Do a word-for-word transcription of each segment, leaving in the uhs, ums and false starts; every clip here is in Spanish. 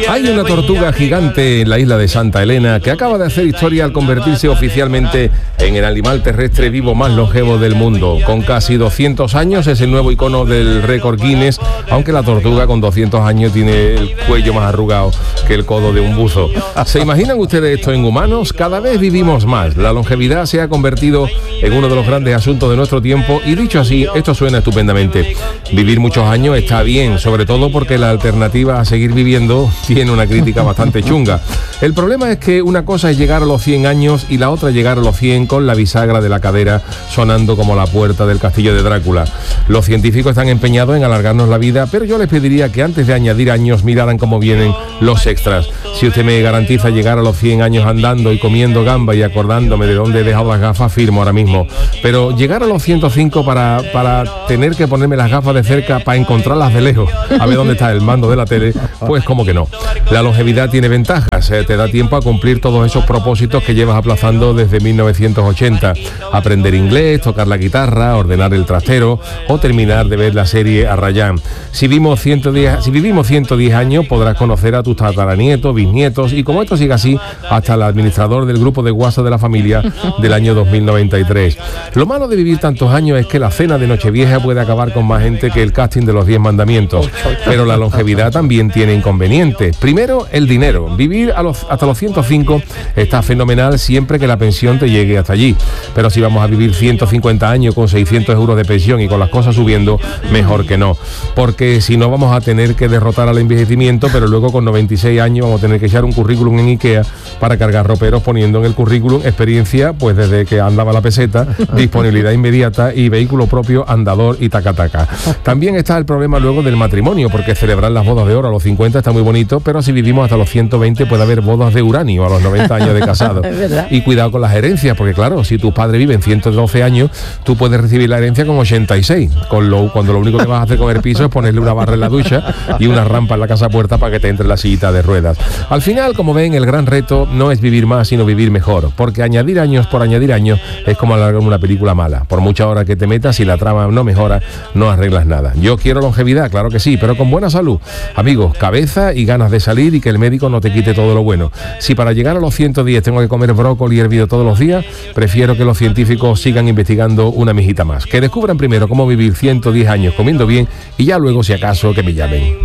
Hay una tortuga gigante en la isla de Santa Elena que acaba de hacer historia al convertirse oficialmente en el animal terrestre vivo más longevo del mundo. Con casi doscientos años es el nuevo icono del récord Guinness, aunque la tortuga con doscientos años tiene el cuello más arrugado que el codo de un buzo. ¿Se imaginan ustedes esto en humanos? Cada vez vivimos más. La longevidad se ha convertido en uno de los grandes asuntos de nuestro tiempo y dicho así, esto suena estupendamente. Vivir muchos años está bien, sobre todo porque la alternativa a seguir viviendo tiene una crítica bastante chunga. El problema es que una cosa es llegar a los cien años y la otra llegar a los cien con la bisagra de la cadera sonando como la puerta del castillo de Drácula. Los científicos están empeñados en alargarnos la vida, pero yo les pediría que antes de añadir años miraran cómo vienen los extras. Si usted me garantiza llegar a los cien años andando y comiendo gamba y acordándome de dónde he dejado las gafas, firmo ahora mismo. Pero llegar a los ciento cinco para, para tener que ponerme las gafas de cerca para encontrarlas de lejos, a ver dónde está el mando de la tele, pues como que no. La longevidad tiene ventajas, eh, te da tiempo a cumplir todos esos propósitos que llevas aplazando desde mil novecientos ochenta. Aprender inglés, tocar la guitarra, ordenar el trastero o terminar de ver la serie Arrayán. Si vivimos ciento diez, si vivimos ciento diez años podrás conocer a tus tataranietos, bisnietos y como esto siga así, hasta el administrador del grupo de WhatsApp de la familia del año dos mil noventa y tres. Lo malo de vivir tantos años es que la cena de Nochevieja puede acabar con más gente que el casting de los diez mandamientos, pero la longevidad también tiene inconvenientes. Primero, el dinero. Vivir a los, hasta los ciento cinco está fenomenal siempre que la pensión te llegue hasta allí, pero si vamos a vivir ciento cincuenta años con seiscientos euros de pensión y con las cosas subiendo, mejor que no, porque si no vamos a tener que derrotar al envejecimiento, pero luego con noventa y seis años vamos a tener que echar un currículum en IKEA para cargar roperos poniendo en el currículum experiencia pues desde que andaba la peseta, disponibilidad inmediata y vehículo propio, andador y taca-taca. También está el problema luego del matrimonio, porque celebrar las bodas de oro a los cincuenta está muy bonito, pero si vivimos hasta los ciento veinte puede haber bodas de uranio a los noventa años de casado. Y cuidado con las herencias, porque claro, si tus padres viven ciento doce años, tú puedes recibir la herencia con ochenta y seis, con lo, cuando lo único que vas a hacer con el piso es ponerle una barra en la ducha y una rampa en la casa puerta para que te entre la sillita de ruedas. Al final, como ven, el gran reto no es vivir más, sino vivir mejor, porque añadir años por añadir años es como alargar una película mala. Por mucha hora que te metas, si la trama no mejora, no arreglas nada. Yo quiero longevidad, claro que sí, pero con buena salud. Amigos, cabeza y ganas de salir y que el médico no te quite todo lo bueno. Si para llegar a los ciento diez tengo que comer brócoli hervido todos los días, prefiero que los científicos sigan investigando una mijita más. Que descubran primero cómo vivir ciento diez años comiendo bien y ya luego, si acaso, que me llamen.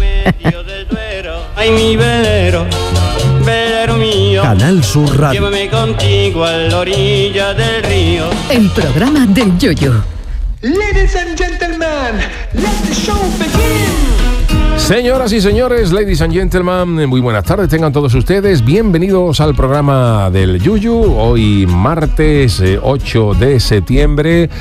Ay, mi velero, velero mío. Canal Sur Radio. Llévame contigo a la orilla del río. El programa del Yoyo. Ladies and gentlemen, let the show begin. Señoras y señores, ladies and gentlemen, muy buenas tardes, tengan todos ustedes bienvenidos al programa del Yuyu. Hoy martes eh, ocho de septiembre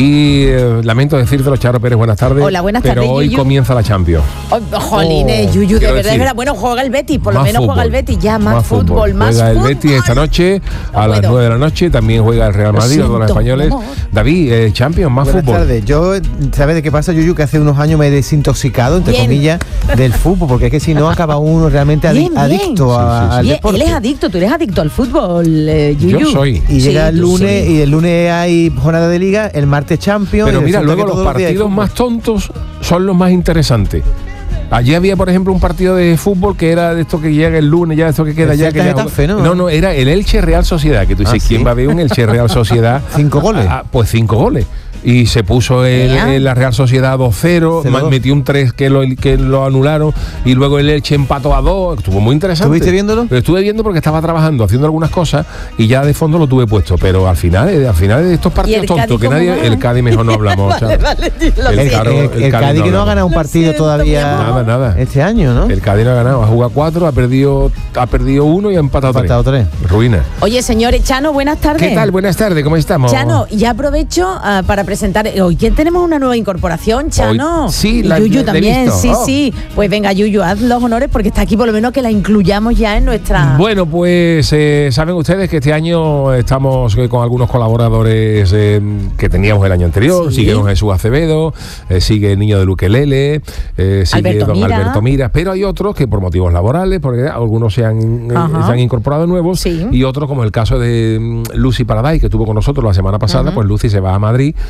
y eh, lamento decírtelo, Charo Pérez, buenas tardes. Hola, buenas pero tardes, Pero hoy Yuyu. comienza la Champions. Oh, jolines, Oh, Yuyu, de quiero verdad, decir, es verdad. Bueno, juega el Betis, por lo más menos fútbol, juega el Betis, ya, más, más fútbol, fútbol. más Juega fútbol. el Betis esta noche No a las puedo. nueve de la noche, también juega el Real Lo Madrid, todos los siento, españoles. amor. David, eh, Champions, más Buenas fútbol. tardes. Yo, ¿sabes de qué pasa, Yuyu? Que hace unos años me he desintoxicado, entre Bien. comillas, del fútbol, porque es que si no acaba uno realmente adi- Bien, bien. adicto a- Sí, sí, sí. al Y deporte. él es adicto, tú eres adicto al fútbol, eh, Yuyu. Yo soy. Y Sí, llega el tú lunes sí. y el lunes hay jornada de liga, el martes Champions. Pero y mira, resulta luego que los todos días hay partidos fútbol. más tontos son los más interesantes. Allí había, por ejemplo, un partido de fútbol que era de esto que llega el lunes, ya esto que queda El ya. Celta Que ya Getafe, ¿no? no, no, era el Elche Real Sociedad, que tú dices, Ah, ¿quién ¿sí? va a ver un Elche Real Sociedad? ¿Cinco goles? Ah, pues cinco goles. Y se puso el, Vea. el- la Real Sociedad dos cero, cero ma- dos. metió un tres que lo, que lo anularon y luego el Elche empató a dos. Estuvo muy interesante. ¿Estuviste viéndolo? Lo estuve viendo porque estaba trabajando, haciendo algunas cosas y ya de fondo lo tuve puesto. Pero al final, eh, al final de estos partidos el tontos Cádiz que cómo nadie, va? el Cádiz mejor no hablamos. Vale, Charo. vale, lo El siento. Caro- el, el el Cádiz Cádiz no que no ha hablamos. ganado un Lo partido siento, todavía mi amor. Nada, nada. este año, ¿no? El Cádiz no ha ganado, ha jugado cuatro, ha perdido, ha perdido uno y ha empatado, Ha empatado tres. tres. Ruina. Oye, señores, Chano, buenas tardes. ¿Qué tal? Buenas tardes, ¿cómo estamos? Chano, ya aprovecho ah, para presentar. Hoy que tenemos una nueva incorporación, Chano. Hoy- sí, Y la- Yuyu la he también, visto. sí, Oh. sí. Pues venga, Yuyu, haz los honores porque está aquí, por lo menos que la incluyamos ya en nuestra. Bueno, pues eh, saben ustedes que este año estamos eh, con algunos colaboradores eh, que teníamos el año anterior. Sí. Sigue don Jesús Acevedo, eh, sigue el niño de Luquelele, eh, sigue Alberto don Mira. Alberto Mira, pero hay otros que por motivos laborales, porque algunos se han, eh, Ajá. se han incorporado nuevos, Sí. y otros como el caso de mm, Lucy Paraday, que estuvo con nosotros la semana pasada. Ujú. Pues Lucy se va a Madrid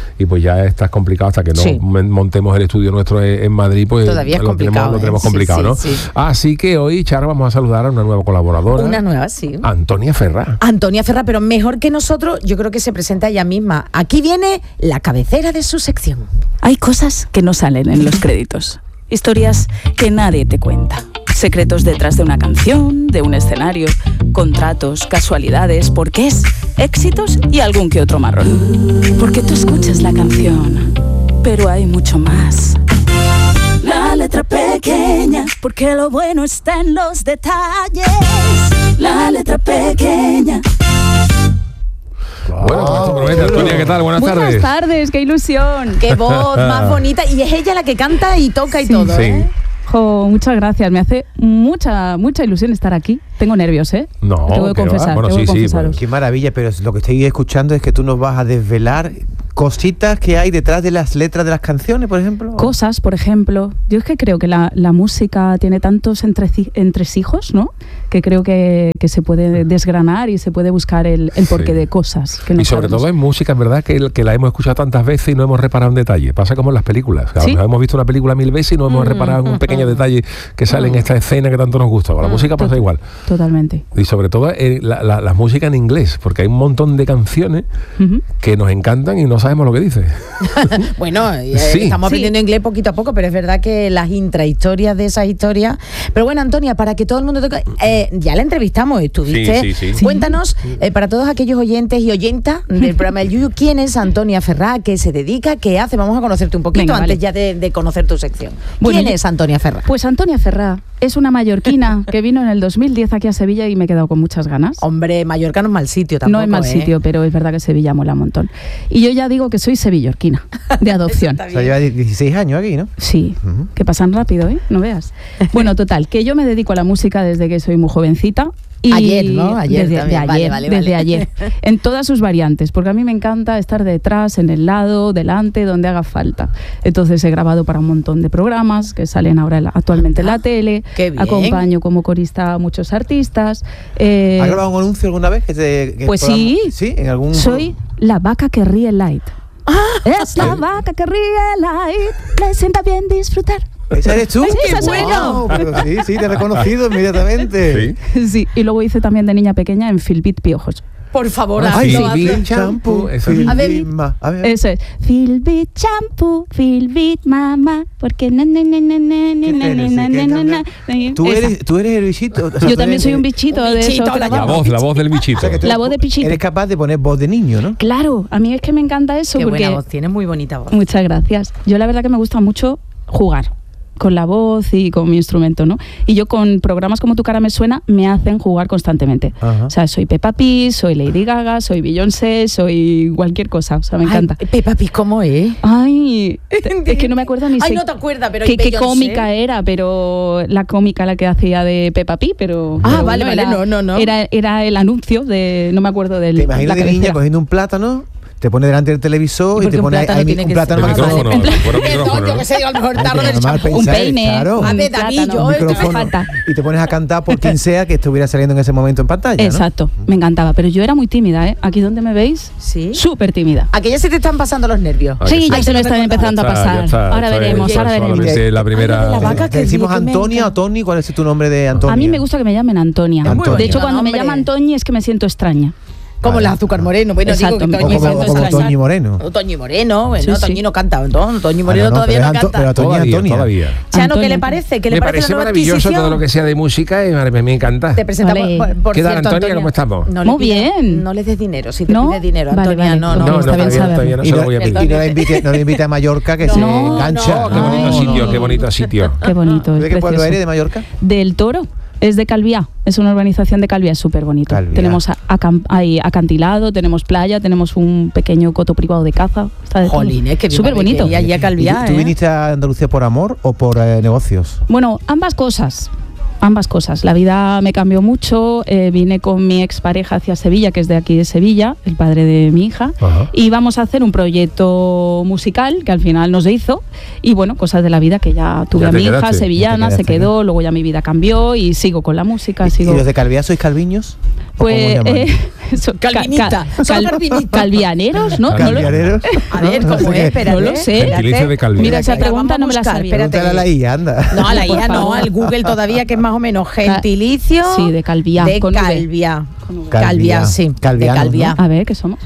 y pues ya estás complicado hasta que no Sí. montemos el estudio nuestro en, en Madrid, pues Todavía es lo complicado, tenemos, lo ¿eh? tenemos Sí, complicado, sí, ¿no? sí. Así que hoy, Charo, vamos a saludar a una nueva colaboradora. Una nueva, sí. Antonia Ferrá. Antonia Ferrá, pero mejor que nosotros, yo creo que se presenta ella misma. Aquí viene la cabecera de su sección. Hay cosas que no salen en los créditos. Historias que nadie te cuenta. Secretos detrás de una canción, de un escenario, contratos, casualidades, porqués, éxitos y algún que otro marrón. Porque tú escuchas la canción, pero hay mucho más. La letra pequeña, porque lo bueno está en los detalles. La letra pequeña. Bueno, pues esto promete. Antonia, ¿qué tal? Buenas, Buenas tardes. tardes, qué ilusión. Qué voz más bonita. Y es ella la que canta y toca y Sí. todo, Sí. ¿eh? Jo, muchas gracias, me hace mucha mucha ilusión estar aquí. Tengo nervios, ¿eh? No, tengo que ¿qué va? confesar, Bueno, tengo sí, que sí, confesaros. Qué maravilla, pero lo que estoy escuchando es que tú nos vas a desvelar cositas que hay detrás de las letras de las canciones, por ejemplo. Cosas, por ejemplo. Yo es que creo que la, la música tiene tantos entreci- entresijos, ¿no? Que creo que, que se puede desgranar y se puede buscar el, el porqué Sí. de cosas. Que no Y sobre sabemos. todo en música, en verdad, que, que la hemos escuchado tantas veces y no hemos reparado en detalle. Pasa como en las películas. A lo ¿Sí? mejor hemos visto una película mil veces y no hemos reparado en un pequeño detalle que sale en esta escena que tanto nos gusta. Con la música pasa Tot- igual. Totalmente. Y sobre todo eh, la, la, la música en inglés, porque hay un montón de canciones Ujú. que nos encantan y no sabemos lo que dice. Bueno, eh, Sí. estamos Sí. aprendiendo inglés poquito a poco, pero es verdad que las intrahistorias de esas historias. Pero bueno, Antonia, para que todo el mundo toque, eh, ya la entrevistamos, estuviste. Sí, sí, sí. Cuéntanos, eh, para todos aquellos oyentes y oyentas del programa El Yuyu, ¿quién es Antonia Ferrá? ¿Qué se dedica? ¿Qué hace? Vamos a conocerte un poquito Venga, antes vale. ya de, de conocer tu sección. Bueno, ¿Quién yo- es Antonia Ferrá? Pues Antonia Ferrá es una mallorquina que vino en el dos mil diez aquí a Sevilla y me he quedado con muchas ganas. Hombre, Mallorca no es mal sitio tampoco. No es mal ¿eh? sitio, pero es verdad que Sevilla mola un montón. Y yo ya digo que soy sevillorquina, de adopción. Está O sea, lleva dieciséis años aquí, ¿no? Sí, Ujú. que pasan rápido, ¿eh? No veas. Bueno, total, que yo me dedico a la música desde que soy muy jovencita. Y Ayer, ¿no? Ayer desde, también. de Vale, ayer, vale, desde vale. ayer. En todas sus variantes, porque a mí me encanta estar detrás, en el lado, delante, donde haga falta. Entonces he grabado para un montón de programas que salen ahora en la- actualmente en la tele. Qué bien. Acompaño como corista a muchos artistas. eh, ¿Has grabado un anuncio alguna vez? Que te, que Pues programa- sí. Sí, en algún. Soy la vaca que ríe light. es la vaca que ríe light. Le sienta bien disfrutar. ¿Esa eres tú? Sí, ¡Qué esa soy bueno! Pero sí, sí, te he reconocido inmediatamente. Sí, y luego hice también de niña pequeña en Filbit Piojos. Por favor, Ay, hazlo, sí, hazlo. bien. Champú, Esa- Filbit A ver. ma- a ver. Eso es. Filbit shampoo, Filbit mamá, porque na na na na na na ¿Qué na tienes? na ¿Qué na na tienes? na. Tú Esa. eres, tú eres el bichito. o sea, tú Yo también eres- soy un bichito un de bichito, eso. que la la La voz- voz, la voz del bichito. O sea, que tú La eres- voz de Pichito. Eres capaz de poner voz de niño, ¿no? Claro, a mí es que me encanta eso Qué porque buena voz, tienes muy bonita voz. muchas gracias. Yo la verdad que me gusta mucho jugar con la voz y con mi instrumento, ¿no? Y yo con programas como Tu cara me suena me hacen jugar constantemente. Ajá. O sea, soy Peppa Pig, soy Lady Gaga, soy Beyoncé, soy cualquier cosa, o sea, me Ay, encanta. Peppa Pig, ¿cómo es? Ay, te- es que no me acuerdo ni Ay, sé no te acuerdas, pero qué, ¿y qué Beyoncé? cómica era, pero la cómica la que hacía de Peppa Pig, pero Ah, pero vale, bueno, vale, era, no, no, no. Era, era el anuncio de, no me acuerdo del Te imaginas la de niña cabecera. cogiendo un plátano, te pone delante del televisor ¿Y y, por qué te un pone ahí- plátano ahí tiene un que plátano El ser? más micrófono, grande. fuera Perdón, micrófono. yo que sé, a lo mejor Ay, tardo que del normal champú. Un pensar, peine, claro. un A ver, David, plátano, yo Un esto me micrófono falta. y te pones a cantar por quien sea que estuviera saliendo en ese momento en pantalla, ¿no? Exacto, me encantaba, pero yo era muy tímida, ¿eh? Aquí donde me veis, Sí. súper tímida. Aquellas se te están pasando los nervios. Ah, que Sí, sí. ya se me están empezando a Ya está, pasar. ya está, Ahora está veremos, bien, ahora veremos. solamente la primera. Ay, de la vaca. ¿Te, que te decimos sí, que me Antonia o encanta. Tony? ¿Cuál es tu nombre de Antonia? A mí me gusta que me llamen Antonia. Antonia. De hecho, Muy cuando me bonito llaman nombre. Toñi es que me siento extraña. Como Vale. la azúcar moreno. Bueno, Exacto, digo que o Toñi O como, me o siento como extraña. Toñi Moreno. O Toñi Moreno, bueno, Sí, sí. Toñi no canta, ¿no? Toñi Moreno Ah, no, no, todavía pero no es Anto- canta. pero Antonia, Todavía, Antonia. todavía. Chano, ¿qué Antonia. le parece? ¿Qué le Me parece, parece la nueva maravilloso adquisición? todo lo que sea de música y me, me encanta. Te presentamos, Vale. por, por ¿Qué tal, cierto, Antonia? ¿Cómo estamos? No le Muy pidas- bien. No les des dinero, si te ¿No? pides dinero, Vale, Antonia, vale. no, No, no. no, está bien todavía, saberlo. todavía no Y se no, lo voy a y pedir. no la invite, no la invite a Mallorca, que No, se no. engancha. Qué bonito Ay. sitio, qué bonito sitio. Qué bonito. ¿De es qué pueblo precioso. eres, de Mallorca? Del Toro. Es de Calviá, es una urbanización de Calviá, es súper bonito. Calviá. Tenemos a- acam- hay acantilado, tenemos playa, tenemos un pequeño coto privado de caza. Está de todo. Jolines, que súper bonito. Y allí a Calviá, ¿Y ¿Tú ¿eh? viniste a Andalucía por amor o por eh, negocios? Bueno, ambas cosas. Ambas cosas. La vida me cambió mucho. Eh, vine con mi expareja hacia Sevilla, que es de aquí de Sevilla, el padre de mi hija. Ajá. Y íbamos a hacer un proyecto musical que al final no se hizo. Y bueno, cosas de la vida que ya tuve Ya a te mi hija, quedaste, sevillana, ya te se quedaste, quedó. Luego ya mi vida cambió y sigo con la música. ¿Y, sigo... ¿Y los de Calviá sois calviños? ¿O cómo os Pues llamáis? eh, so- ca- Calvinita, ca- son cal- calvinistas. calvianeros, ¿no? No lo, ¿Calvianeros? A ver, No, no ¿cómo sé es? qué. Espérate. No lo sé. Gentilicio de Calviá. Mira, esa Venga, pregunta vamos no a me la buscar, sabía. espérate. Pregúntale a la I A, anda. No, a la I A Por no, favor. al Google todavía, que es más o menos gentilicio. Sí, de Calviá, De con V. Calviá. Con V. Calviá, sí. Calvianos, de Calviá. A ver, ¿qué somos?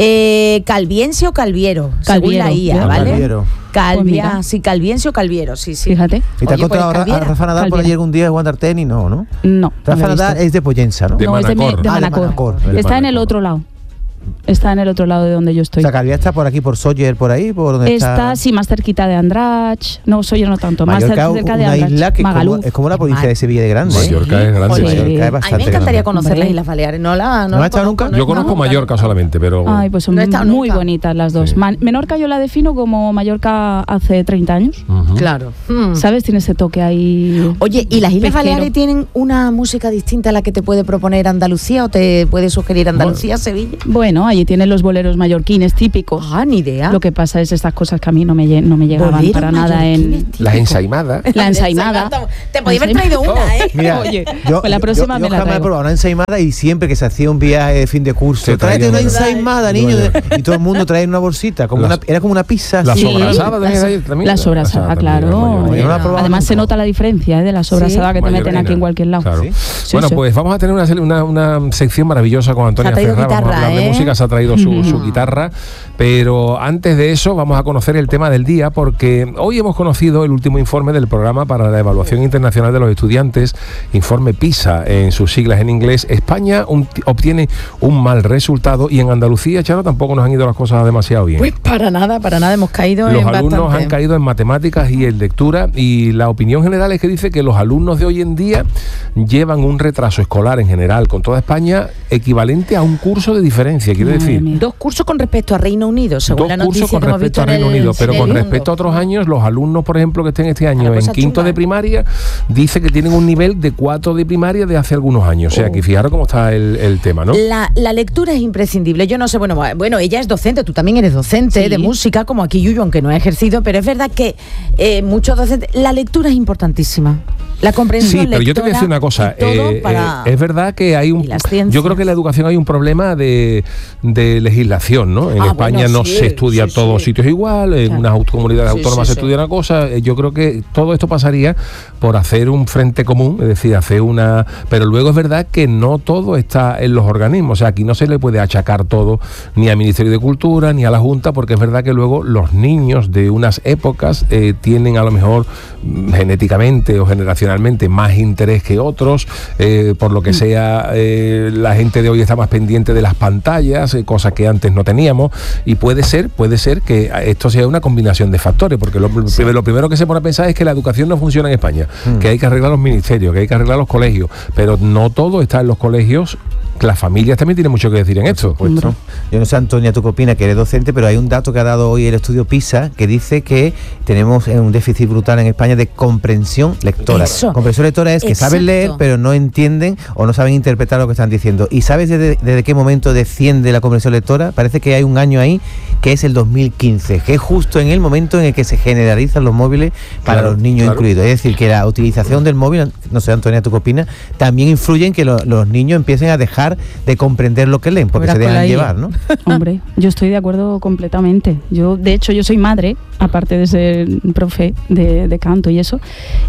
Eh, calviense o calviero, según Calviero, la I A, ya. ¿vale? Calviero. Calviá, Pues mira. sí, calviense o calviero, sí, sí. Fíjate. ¿Y te has Oye, pues, encontrado a Ra- a Calviera. Rafa Nadal por Calviera. allí algún día jugando al tenis? No, ¿no? No. no Rafa lo he Nadal visto. es de Pollensa, ¿no? De No, es de, mi- Manacor. de Ah, de Manacor. Manacor. De Está en el Manacor. otro lado. Está en el otro lado de donde yo O estoy. sea, Calviá está por aquí, por Sóller, por ahí, por donde está... Está, sí, más cerquita de Andrach. No, soy yo no tanto, más Mallorca, cerca de una Andrach. isla que es como, Magaluf. es como la provincia Mar- de Sevilla de grande. ¿eh? Mallorca es grande. Sí. Mallorca es A mí A mí bastante me encantaría grande. conocer Hombre. las Islas Baleares. No la ¿No la has estado conozco, nunca? no Yo he conozco estado Mallorca solamente, pero... Ay, pues son No he estado muy nunca. bonitas las dos. Sí. Man- Menorca yo la defino como Mallorca hace treinta años. Ujú. Claro. Mm. ¿Sabes? Tiene ese toque ahí. Oye, ¿y las Islas pesquero. Baleares tienen una música distinta a la que te puede proponer Andalucía o te puede sugerir Andalucía, Sevilla? Bueno, allí tienen los boleros mallorquines típicos. Ah, ni idea. Lo que pasa es estas cosas que a mí no me, lle- no me llegaban Boleros para nada mallorquines en... típicos. Las ensaimadas. La ensaimada. Te podía haber traído una, ¿eh? Mira, Oye, yo, pues la yo- próxima yo me la jamás he traigo. probado una ensaimada y siempre que se hacía un viaje de fin de curso, Se tráete traía una una. ensaimada, niño, y todo el mundo traía una bolsita, como Las- una, era como una pizza. La así. sobrasada la, tenéis so- ahí también. la sobrasada, también, claro. la mayor- Yo no la he probado Además se nunca. nota la diferencia ¿eh? de la sobrasada que te meten Mallorquina. aquí en cualquier lado. Claro. ¿Sí? Sí, Bueno, sí. pues vamos a tener una, una, una sección maravillosa con Antonia Se ha traído Ferrara. Vamos a guitarra, hablar de ¿eh? música, se ha traído su, su guitarra. Pero antes de eso vamos a conocer el tema del día, porque hoy hemos conocido el último informe del Programa para la Evaluación Internacional de los Estudiantes, informe PISA en sus siglas en inglés. España un- obtiene un mal resultado y en Andalucía, Charo, tampoco nos han ido las cosas demasiado bien. Pues para nada, para nada hemos caído Los en alumnos bastante. han caído en matemáticas y en lectura, y la opinión general es que dice que los alumnos de hoy en día llevan un retraso escolar en general con toda España equivalente a un curso de diferencia. Quiere Madre decir, mía. Dos cursos con respecto a Reino Unido, según dos la noticia cursos con que hemos respecto visto a Reino en el- Unido, pero en con el respecto a mundo. otros años, los alumnos, por ejemplo, que estén este año La en cosa quinto chunga, de ¿eh? primaria, dice que tienen un nivel de cuatro de primaria de hace algunos años. O sea, Oh. que fijaros cómo está el, el tema, ¿no? La, la lectura es imprescindible. Yo no sé, bueno, bueno, ella es docente, tú también eres docente Sí. de música, como aquí Yuyu, aunque no ha ejercido, pero es verdad que eh, muchos docentes, la lectura es importantísima. La comprensión Sí, pero yo te voy a decir una cosa. lectora y todo eh, para- eh, es verdad que hay un. y las ciencias. Yo creo que en la educación hay un problema de, de legislación, ¿no? En Ah, España bueno, no sí, se estudia sí, todos los sí. sitios igual, en Claro. unas aut- comunidades Sí, autónomas sí, se sí. estudia una cosa. Eh, Yo creo que todo esto pasaría por hacer un frente común, es decir, hacer una. Pero luego es verdad que no todo está en los organismos. O sea, aquí no se le puede achacar todo ni al Ministerio de Cultura ni a la Junta, porque es verdad que luego los niños de unas épocas eh, tienen a lo mejor mm, genéticamente o generacionalmente más interés que otros, eh, por lo que sea eh, la gente de hoy está más pendiente de las pantallas, eh, cosas que antes no teníamos, y puede ser, puede ser que esto sea una combinación de factores, porque lo, lo primero que se pone a pensar es que la educación no funciona en España, Mm. que hay que arreglar los ministerios, que hay que arreglar los colegios, pero no todo está en los colegios. Las familias también tienen mucho que decir en esto. Pues no. Yo no sé, Antonia, tú qué opinas, que eres docente, pero hay un dato que ha dado hoy el estudio PISA que dice que tenemos eh, un déficit brutal en España de comprensión lectora. Eso. Comprensión lectora es que Exacto. saben leer, pero no entienden o no saben interpretar lo que están diciendo. ¿Y sabes desde, desde qué momento desciende la comprensión lectora? Parece que hay un año ahí que es el dos mil quince, que es justo en el momento en el que se generalizan los móviles para Claro, los niños claro. incluidos. Es decir, que la utilización del móvil, no sé, Antonia, ¿tú qué opinas? También influye en que lo- los niños empiecen a dejar de comprender lo que leen, porque Verás se con la dejan I A. llevar, ¿no? Hombre, yo estoy de acuerdo completamente. Yo, de hecho, yo soy madre, aparte de ser profe de, de canto y eso,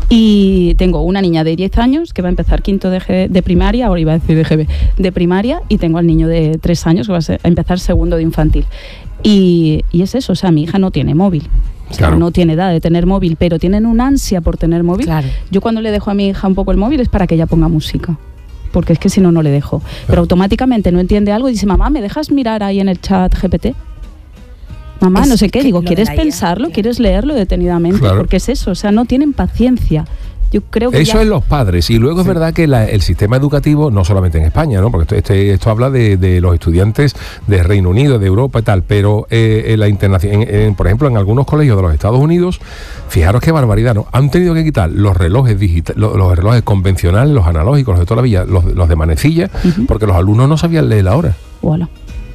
y tengo una niña de diez años que va a empezar quinto de, G- de primaria, ahora iba a decir de G B, de primaria, y tengo al niño de tres años que va a, ser- a empezar segundo de infantil. Y, y es eso, o sea, mi hija no tiene móvil. O sea, Claro. no tiene edad de tener móvil, pero tienen un ansia por tener móvil. Claro. Yo cuando le dejo a mi hija un poco el móvil es para que ella ponga música, porque es que si no, no le dejo. Pero automáticamente no entiende algo y dice, mamá, ¿me dejas mirar ahí en el chat G P T? Mamá, Es no sé qué. que Digo, lo ¿quieres de la I A, pensarlo? claro. ¿Quieres leerlo detenidamente? Claro. Porque es eso, o sea, no tienen paciencia. Yo creo que eso ya... es los padres. Y luego sí. es verdad que la, el sistema educativo, no solamente en España, ¿no? Porque esto, este, esto habla de, de los estudiantes de Reino Unido, de Europa y tal, pero eh, en la internación, en, en, por ejemplo, en algunos colegios de los Estados Unidos, fijaros qué barbaridad, ¿no? Han tenido que quitar los relojes digitales, los, los relojes convencionales, los analógicos, los de toda la vida, los, los de manecilla, uh-huh. porque los alumnos no sabían leer la hora. Voilà.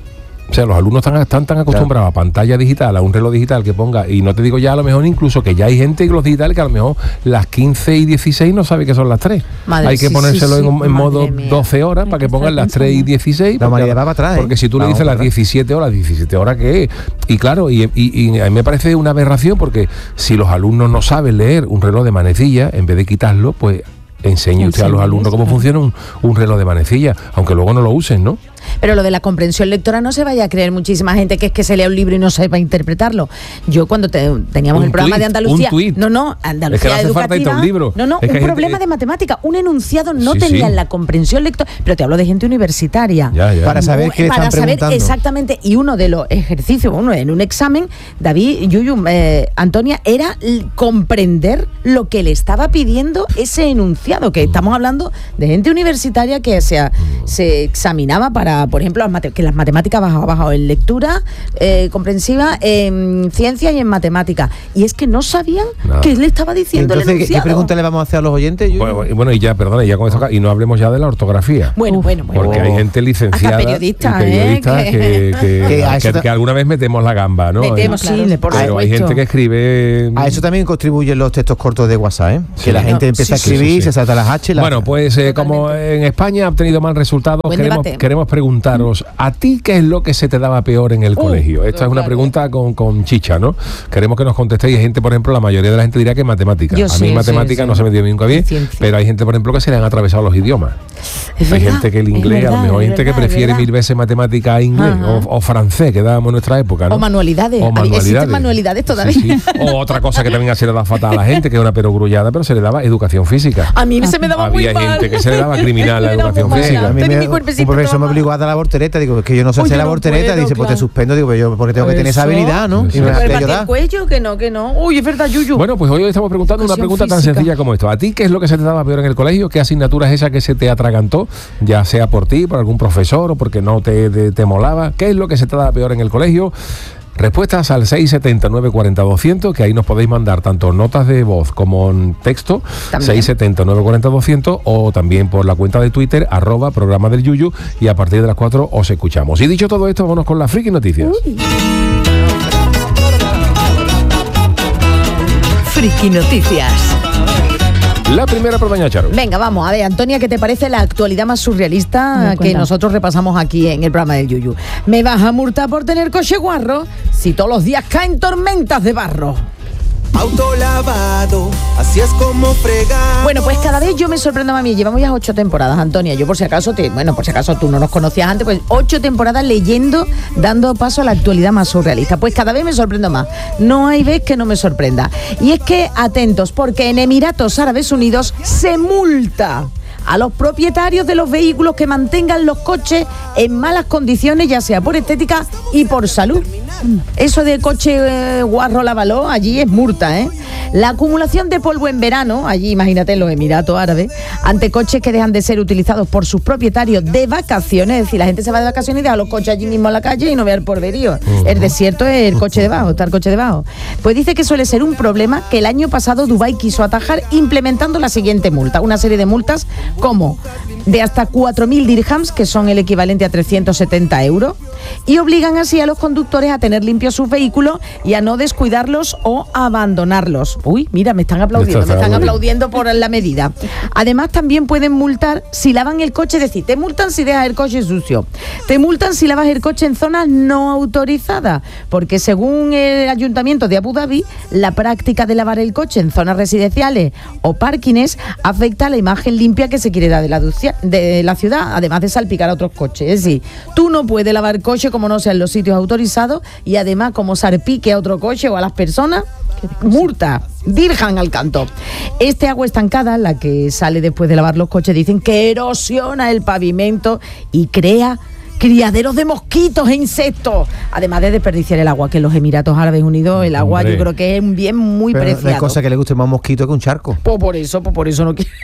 O sea, los alumnos están, están tan acostumbrados claro. a pantalla digital, a un reloj digital que ponga, y no te digo ya a lo mejor incluso que ya hay gente en los digitales que a lo mejor las quince y dieciséis no sabe que son las tres. Madre, hay que sí, ponérselo sí, sí. en, en modo mía. doce horas para que pongan las tres y dieciséis. La humanidad va para atrás. Porque si tú Vamos le dices las diecisiete horas, diecisiete horas, ¿qué es? Y claro, y, y, y a mí me parece una aberración porque si los alumnos no saben leer un reloj de manecilla, en vez de quitarlo, pues enseñe usted a los alumnos cómo funciona un, un reloj de manecilla, aunque luego no lo usen, ¿no? Pero lo de la comprensión lectora no se vaya a creer muchísima gente que es que se lea un libro y no sepa interpretarlo. Yo cuando te, teníamos un el programa tweet, de Andalucía, un tweet. no, no, Andalucía es que no hace educativa, falta irte a un libro. no, no, es un problema gente... de matemática, un enunciado no sí, tenían sí. la comprensión lectora, pero te hablo de gente universitaria. Ya, ya. Para saber qué Para están saber preguntando. Exactamente, y uno de los ejercicios, uno en un examen, David, Yuyu, eh, Antonia, era l- comprender lo que le estaba pidiendo ese enunciado, que estamos hablando de gente universitaria que se, se examinaba para, por ejemplo, las matemáticas, que las matemáticas bajaban bajado en lectura eh, comprensiva, en ciencia y en matemáticas. Y es que no sabían Nada. qué le estaba diciendo Entonces, el enunciado. ¿qué pregunta le vamos a hacer a los oyentes? Yo, bueno, bueno, y ya, perdona, y ya con esto, y no hablemos ya de la ortografía. Bueno, bueno, bueno. Porque bueno. hay gente licenciada. Hasta periodistas, y periodistas ¿eh? que, que, Que que, a que, ta- que alguna vez metemos la gamba, ¿no? Metemos, sí, por Pero supuesto. hay gente que escribe. A eso también contribuyen los textos cortos de WhatsApp, ¿eh? Sí. Que la gente No, empieza sí, a escribir, sí, sí, sí. se salta las H. La... Bueno, pues eh, como en España ha obtenido mal resultado, Buen queremos, debate. queremos preguntaros, ¿a ti qué es lo que se te daba peor en el Uh, colegio? Esta es una claro. pregunta con, con chicha, ¿no? Queremos que nos contestéis. Hay gente, por ejemplo, la mayoría de la gente dirá que matemáticas. Yo A sí, mí sí, matemáticas sí. no se me dio nunca bien, Ciencia. pero hay gente, por ejemplo, que se le han atravesado los idiomas. Es Hay verdad, gente que el es inglés, verdad, a lo mejor hay es gente verdad, que es prefiere verdad. mil veces matemáticas a inglés o, o francés, que dábamos en nuestra época, ¿no? O manualidades. O manualidades. Existen manualidades todavía. Sí, sí. O otra cosa que también se le da fatal a la gente, que es una perogrullada, pero se le daba educación física. A mí se me daba Había muy mal. gente que se le daba criminal la Me daba educación muy mal. física. A mí Tenía me, mi cuerpecito un profesor todo me mal. obligó a dar la voltereta. Digo, es que yo no sé Uy, hacer yo la no voltereta. puedo, Dice, pues te claro. suspendo. Digo, pues yo porque tengo que tener esa Eso. habilidad, ¿no? Sí, Y me sí. la Pero hacía para yo ti el dar. cuello, que no, que no. Uy, es verdad, Yuyu. Bueno, pues hoy estamos preguntando una Educación pregunta tan física. sencilla como esto. ¿A ti qué es lo que se te daba peor en el colegio? ¿Qué asignatura es esa que se te atragantó? Ya sea por ti, por algún profesor o porque no te, te, te molaba. ¿Qué es lo que se te daba peor en el colegio? Respuestas al seis setenta, nueve cuarenta, doscientos, que ahí nos podéis mandar tanto notas de voz como en texto, También. seis setenta, nueve cuarenta, doscientos, o también por la cuenta de Twitter, arroba programa del Yuyu, y a partir de las cuatro os escuchamos. Y dicho todo esto, vámonos con las friki noticias. Uy. Friki Noticias. La primera por Doña Charo. Venga, vamos, a ver, Antonia, ¿qué te parece la actualidad más surrealista Me que cuenta. nosotros repasamos aquí en el programa del Yuyu? ¿Me vas a multar por tener coche guarro si todos los días caen tormentas de barro? Autolavado, así es como fregar. Bueno, pues cada vez yo me sorprendo más a mí. Llevamos ya ocho temporadas, Antonia. Yo por si acaso, te, bueno, por si acaso tú no nos conocías antes, pues ocho temporadas leyendo, dando paso a la actualidad más surrealista. Pues cada vez me sorprendo más. No hay vez que no me sorprenda. Y es que, atentos, porque en Emiratos Árabes Unidos se multa a los propietarios de los vehículos que mantengan los coches en malas condiciones, ya sea por estética y por salud. Eso de coche eh, guarro lávalo, allí es multa, ¿eh? La acumulación de polvo en verano, allí imagínate en los Emiratos Árabes, ante coches que dejan de ser utilizados por sus propietarios de vacaciones, es decir, la gente se va de vacaciones y deja los coches allí mismo en la calle y no ve el porverío. Uh-huh. El desierto es el coche debajo, está el coche debajo. Pues dice que suele ser un problema que el año pasado Dubái quiso atajar implementando la siguiente multa, una serie de multas como de hasta cuatro mil dirhams, que son el equivalente a trescientos setenta euros, y obligan así a los conductores a tener limpios sus vehículos y a no descuidarlos o abandonarlos. Uy, mira, me están aplaudiendo, me están aplaudiendo por la medida. Además, también pueden multar si lavan el coche, es decir, te multan si dejas el coche sucio, te multan si lavas el coche en zonas no autorizadas, porque según el Ayuntamiento de Abu Dhabi, la práctica de lavar el coche en zonas residenciales o parkings afecta a la imagen limpia que se quiere dar de la, de la ciudad, además de salpicar a otros coches. Es decir, tú no puedes lavar coche como no sea en los sitios autorizados, y además como salpique a otro coche o a las personas, multa, dirham al canto. Este agua estancada, la que sale después de lavar los coches, dicen que erosiona el pavimento y crea criaderos de mosquitos e insectos, además de desperdiciar el agua, que en los Emiratos Árabes Unidos el agua Hombre. yo creo que es un bien muy Pero preciado. no hay cosa que le guste más a un mosquito que un charco. Pues por eso, pues por eso no quiero.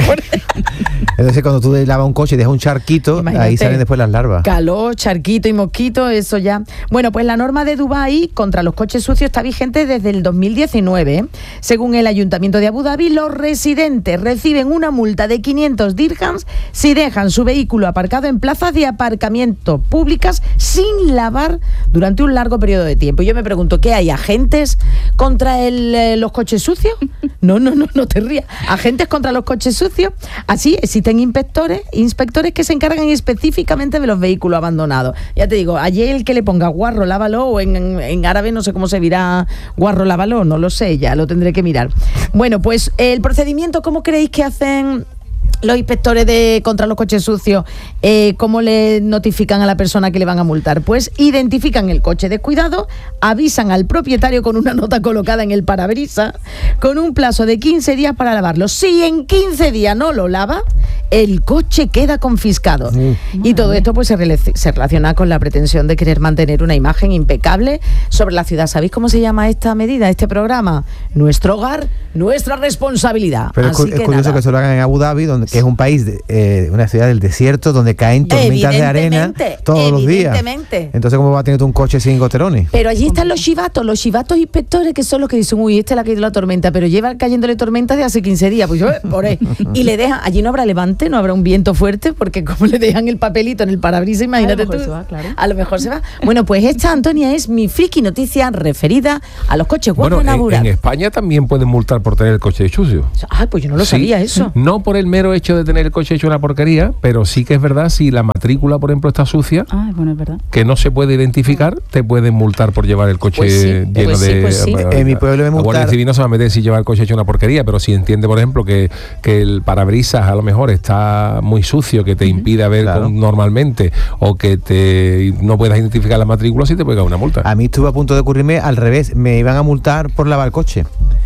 Entonces cuando tú lavas un coche y dejas un charquito, Imagínate. ahí salen después las larvas. Calor, charquito y mosquito, eso ya. Bueno, pues la norma de Dubái contra los coches sucios está vigente desde el dos mil diecinueve. ¿eh? Según el Ayuntamiento de Abu Dhabi, los residentes reciben una multa de quinientos dirhams si dejan su vehículo aparcado en plazas de aparcamiento públicas sin lavar durante un largo periodo de tiempo. Y yo me pregunto, ¿qué hay? ¿Agentes contra el, eh, los coches sucios? No, no, no, no te rías. ¿Agentes contra los coches sucios? Así existen inspectores, inspectores que se encargan específicamente de los vehículos abandonados. Ya te digo, ayer el que le ponga guarro, lávalo, o en, en, en árabe no sé cómo se dirá guarro, lávalo, no lo sé, ya lo tendré que mirar. Bueno, pues el procedimiento, ¿cómo creéis que hacen los inspectores de contra los coches sucios? Eh, ¿Cómo le notifican a la persona que le van a multar? Pues identifican el coche descuidado, avisan al propietario con una nota colocada en el parabrisas, con un plazo de quince días para lavarlo. Si en quince días no lo lava, el coche queda confiscado. Sí. Y todo esto pues se, rele- se relaciona con la pretensión de querer mantener una imagen impecable sobre la ciudad. ¿Sabéis cómo se llama esta medida, este programa? Nuestro hogar, nuestra responsabilidad. Pero Así es, cu- es curioso nada. que se lo hagan en Abu Dhabi, donde, que es un país, de, eh, una ciudad del desierto, donde caen tormentas de arena todos los días. Entonces, ¿cómo va a tener tú un coche sin goterones? Pero allí están los chivatos, los chivatos inspectores, que son los que dicen, uy, esta es la que ha ido la tormenta, pero lleva cayéndole tormentas de hace quince días. Pues yo, por ahí. Y le dejan, allí no habrá levante, no habrá un viento fuerte, porque como le dejan el papelito en el parabrisas, imagínate tú. A lo mejor se va, claro. A lo mejor se va. Bueno, pues esta, Antonia, es mi friki noticia referida a los coches guapos bueno, en Abu Dhabi. En España también pueden multar por tener el coche sucio. Ay, pues yo no lo sí, sabía eso. No por el mero hecho de tener el coche hecho una porquería, pero sí que es verdad, si la matrícula, por ejemplo, está sucia, ah, bueno, es verdad, que no se puede identificar, te pueden multar por llevar el coche pues sí, lleno pues de... Sí, pues sí. En mi pueblo me multaron. La Guardia Civil no se va a meter si lleva el coche hecho una porquería, pero si entiende, por ejemplo, que, que el parabrisas a lo mejor está muy sucio, que te uh-huh. impide ver claro. con, normalmente, o que te no puedas identificar la matrícula, sí te puede caer una multa. A mí estuvo a punto de ocurrirme al revés, me iban a multar por lavar el coche.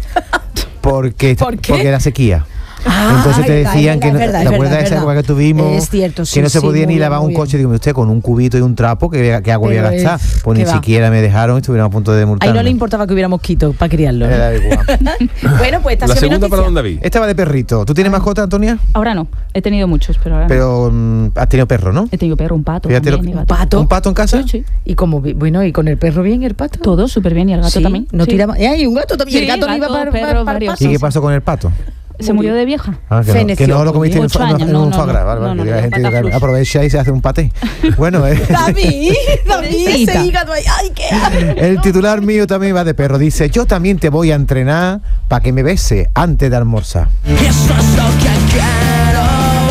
Porque, ¿Por qué? Porque era sequía. Ah, entonces te decían que no, verdad, ¿te acuerdas de esa época que tuvimos? Es cierto, sí, que no se sí, podía ni lavar un bien. coche. Digo, usted con un cubito y un trapo, que, que agua voy a gastar. Es, pues ni va. siquiera me dejaron y estuvieron a punto de multarme. Ahí no le importaba que hubiera mosquitos para criarlo. ¿no? Era igual. Bueno, pues esta la segunda para don David. Esta va de perrito. ¿Tú tienes mascota, Antonia? Ahora no, he tenido muchos, pero ahora Pero no. has tenido perro, ¿no? He tenido perro, un pato. Fíjate también, lo, gato. ¿Un pato? ¿Un pato en casa? Sí, sí. Y como bueno, y con el perro bien, el pato. Todo súper bien, y el gato sí, también. No sí. tiraba. Y un gato también. Sí, el gato, gato no iba para, perro, para, para ¿Y qué pasó con el pato? Se murió de vieja. Ah, que, no, que no lo comiste en, ocho en, años, en no, un no, foie gras, no, ¿vale? no, no, que no, la gente pata que aprovecha y se hace un paté. Bueno, eh. David, David, ese hígado ahí, ay, qué. El titular mío también va de perro. Dice, yo también te voy a entrenar para que me bese antes de almorzar. Eso es lo que quiero.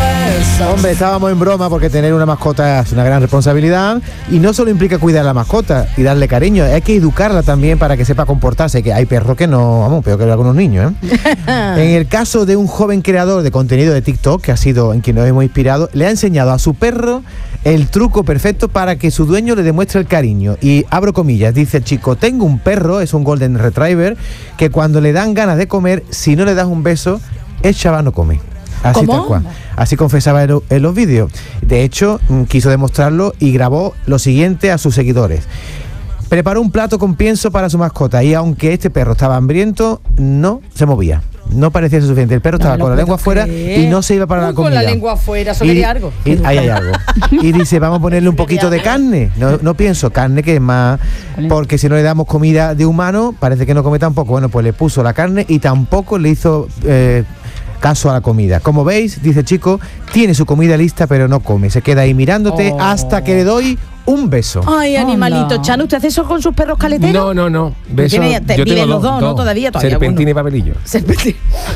Hombre, estábamos en broma porque tener una mascota es una gran responsabilidad y no solo implica cuidar a la mascota y darle cariño, hay que educarla también para que sepa comportarse, que hay perros que no, vamos, peor que algunos niños, ¿eh? En el caso de un joven creador de contenido de TikTok, que ha sido en quien nos hemos inspirado, le ha enseñado a su perro el truco perfecto para que su dueño le demuestre el cariño. Y abro comillas, dice el chico, tengo un perro, es un Golden Retriever, que cuando le dan ganas de comer, si no le das un beso, el chaval no come. Así ¿Cómo? tal cual. Así confesaba en, en los vídeos. De hecho, mm, quiso demostrarlo y grabó lo siguiente a sus seguidores. Preparó un plato con pienso para su mascota y aunque este perro estaba hambriento, no se movía. No parecía suficiente. El perro no, estaba con la lengua afuera y no se iba para la comida. Con la lengua afuera, eso y, quería algo. Y, ahí hay algo. Y dice, vamos a ponerle un poquito de carne. No, no pienso, carne que es más... Porque si no le damos comida de humano, parece que no come tampoco. Bueno, pues le puso la carne y tampoco le hizo... Eh, caso a la comida. Como veis, dice el chico, tiene su comida lista pero no come. Se queda ahí mirándote oh. hasta que le doy un beso. Ay, animalito. Oh, Chano, ¿usted hace eso con sus perros caleteros? No, no, no. Beso, tiene, te, yo viven tengo los dos, dos, ¿no? Todavía, todavía. Serpentina bueno. y papelillo. Serpentina.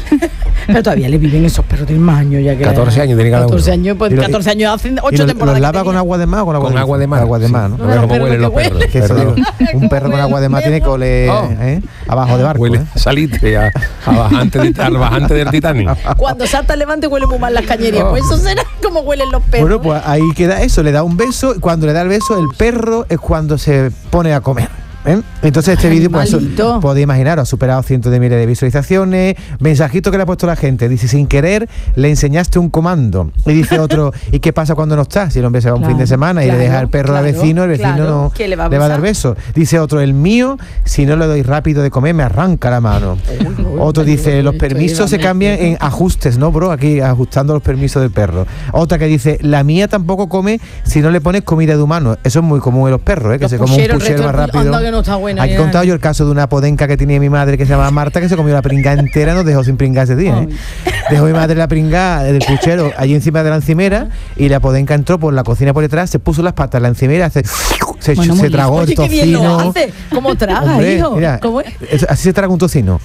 Pero todavía le viven esos perros de más años ya que... catorce años tiene cada uno. catorce años, pues lo, catorce años hacen ocho lo, temporadas. ¿Los lava con agua de mar o con agua, con de, agua de mar? Agua de mar, ¿no? Sí. No, ¿cómo huelen los perros? Que eso digo, un perro con agua de mar tiene que oler oh. ¿eh? abajo de barco. Huele ¿eh? salitre a, a bajante, de, a bajante del Titanic. Cuando salta el levante huele muy mal las cañerías. Oh. Pues eso será como huelen los perros. Bueno, pues ahí queda eso. Le da un beso y cuando le da el beso, el perro es cuando se pone a comer. ¿Eh? Entonces este vídeo, pues, Malito. podéis imaginaros, ha superado cientos de miles de visualizaciones. Mensajito que le ha puesto la gente, dice: sin querer le enseñaste un comando. Y dice otro: ¿y qué pasa cuando no estás? Si el hombre se va un Claro, fin de semana y claro, le deja el perro claro, al vecino, el vecino claro. no ¿Qué le va a le va a dar pasar? besos. Dice otro: el mío, si no le doy rápido de comer, me arranca la mano. Otro dice: los permisos se cambian en ajustes, ¿no, bro? Aquí ajustando los permisos del perro. Otra que dice: la mía tampoco come si no le pones comida de humano. Eso es muy común en los perros, ¿eh? Que Los se come un pucheros, puchero resto más del- rápido. anda que no está buena, Aquí he ya. contado yo el caso de una podenca que tenía mi madre que se llamaba Marta, que se comió la pringa entera, nos dejó sin pringar ese día, ¿eh? Dejó mi madre la pringa del puchero allí encima de la encimera y la podenca entró por la cocina por detrás, se puso las patas en la encimera, se, se, Bueno, se muy tragó Oye, el qué bien lo tocino. hace. ¿Cómo traga, Hombre, hijo? mira, ¿Cómo es? eso- así se traga un tocino.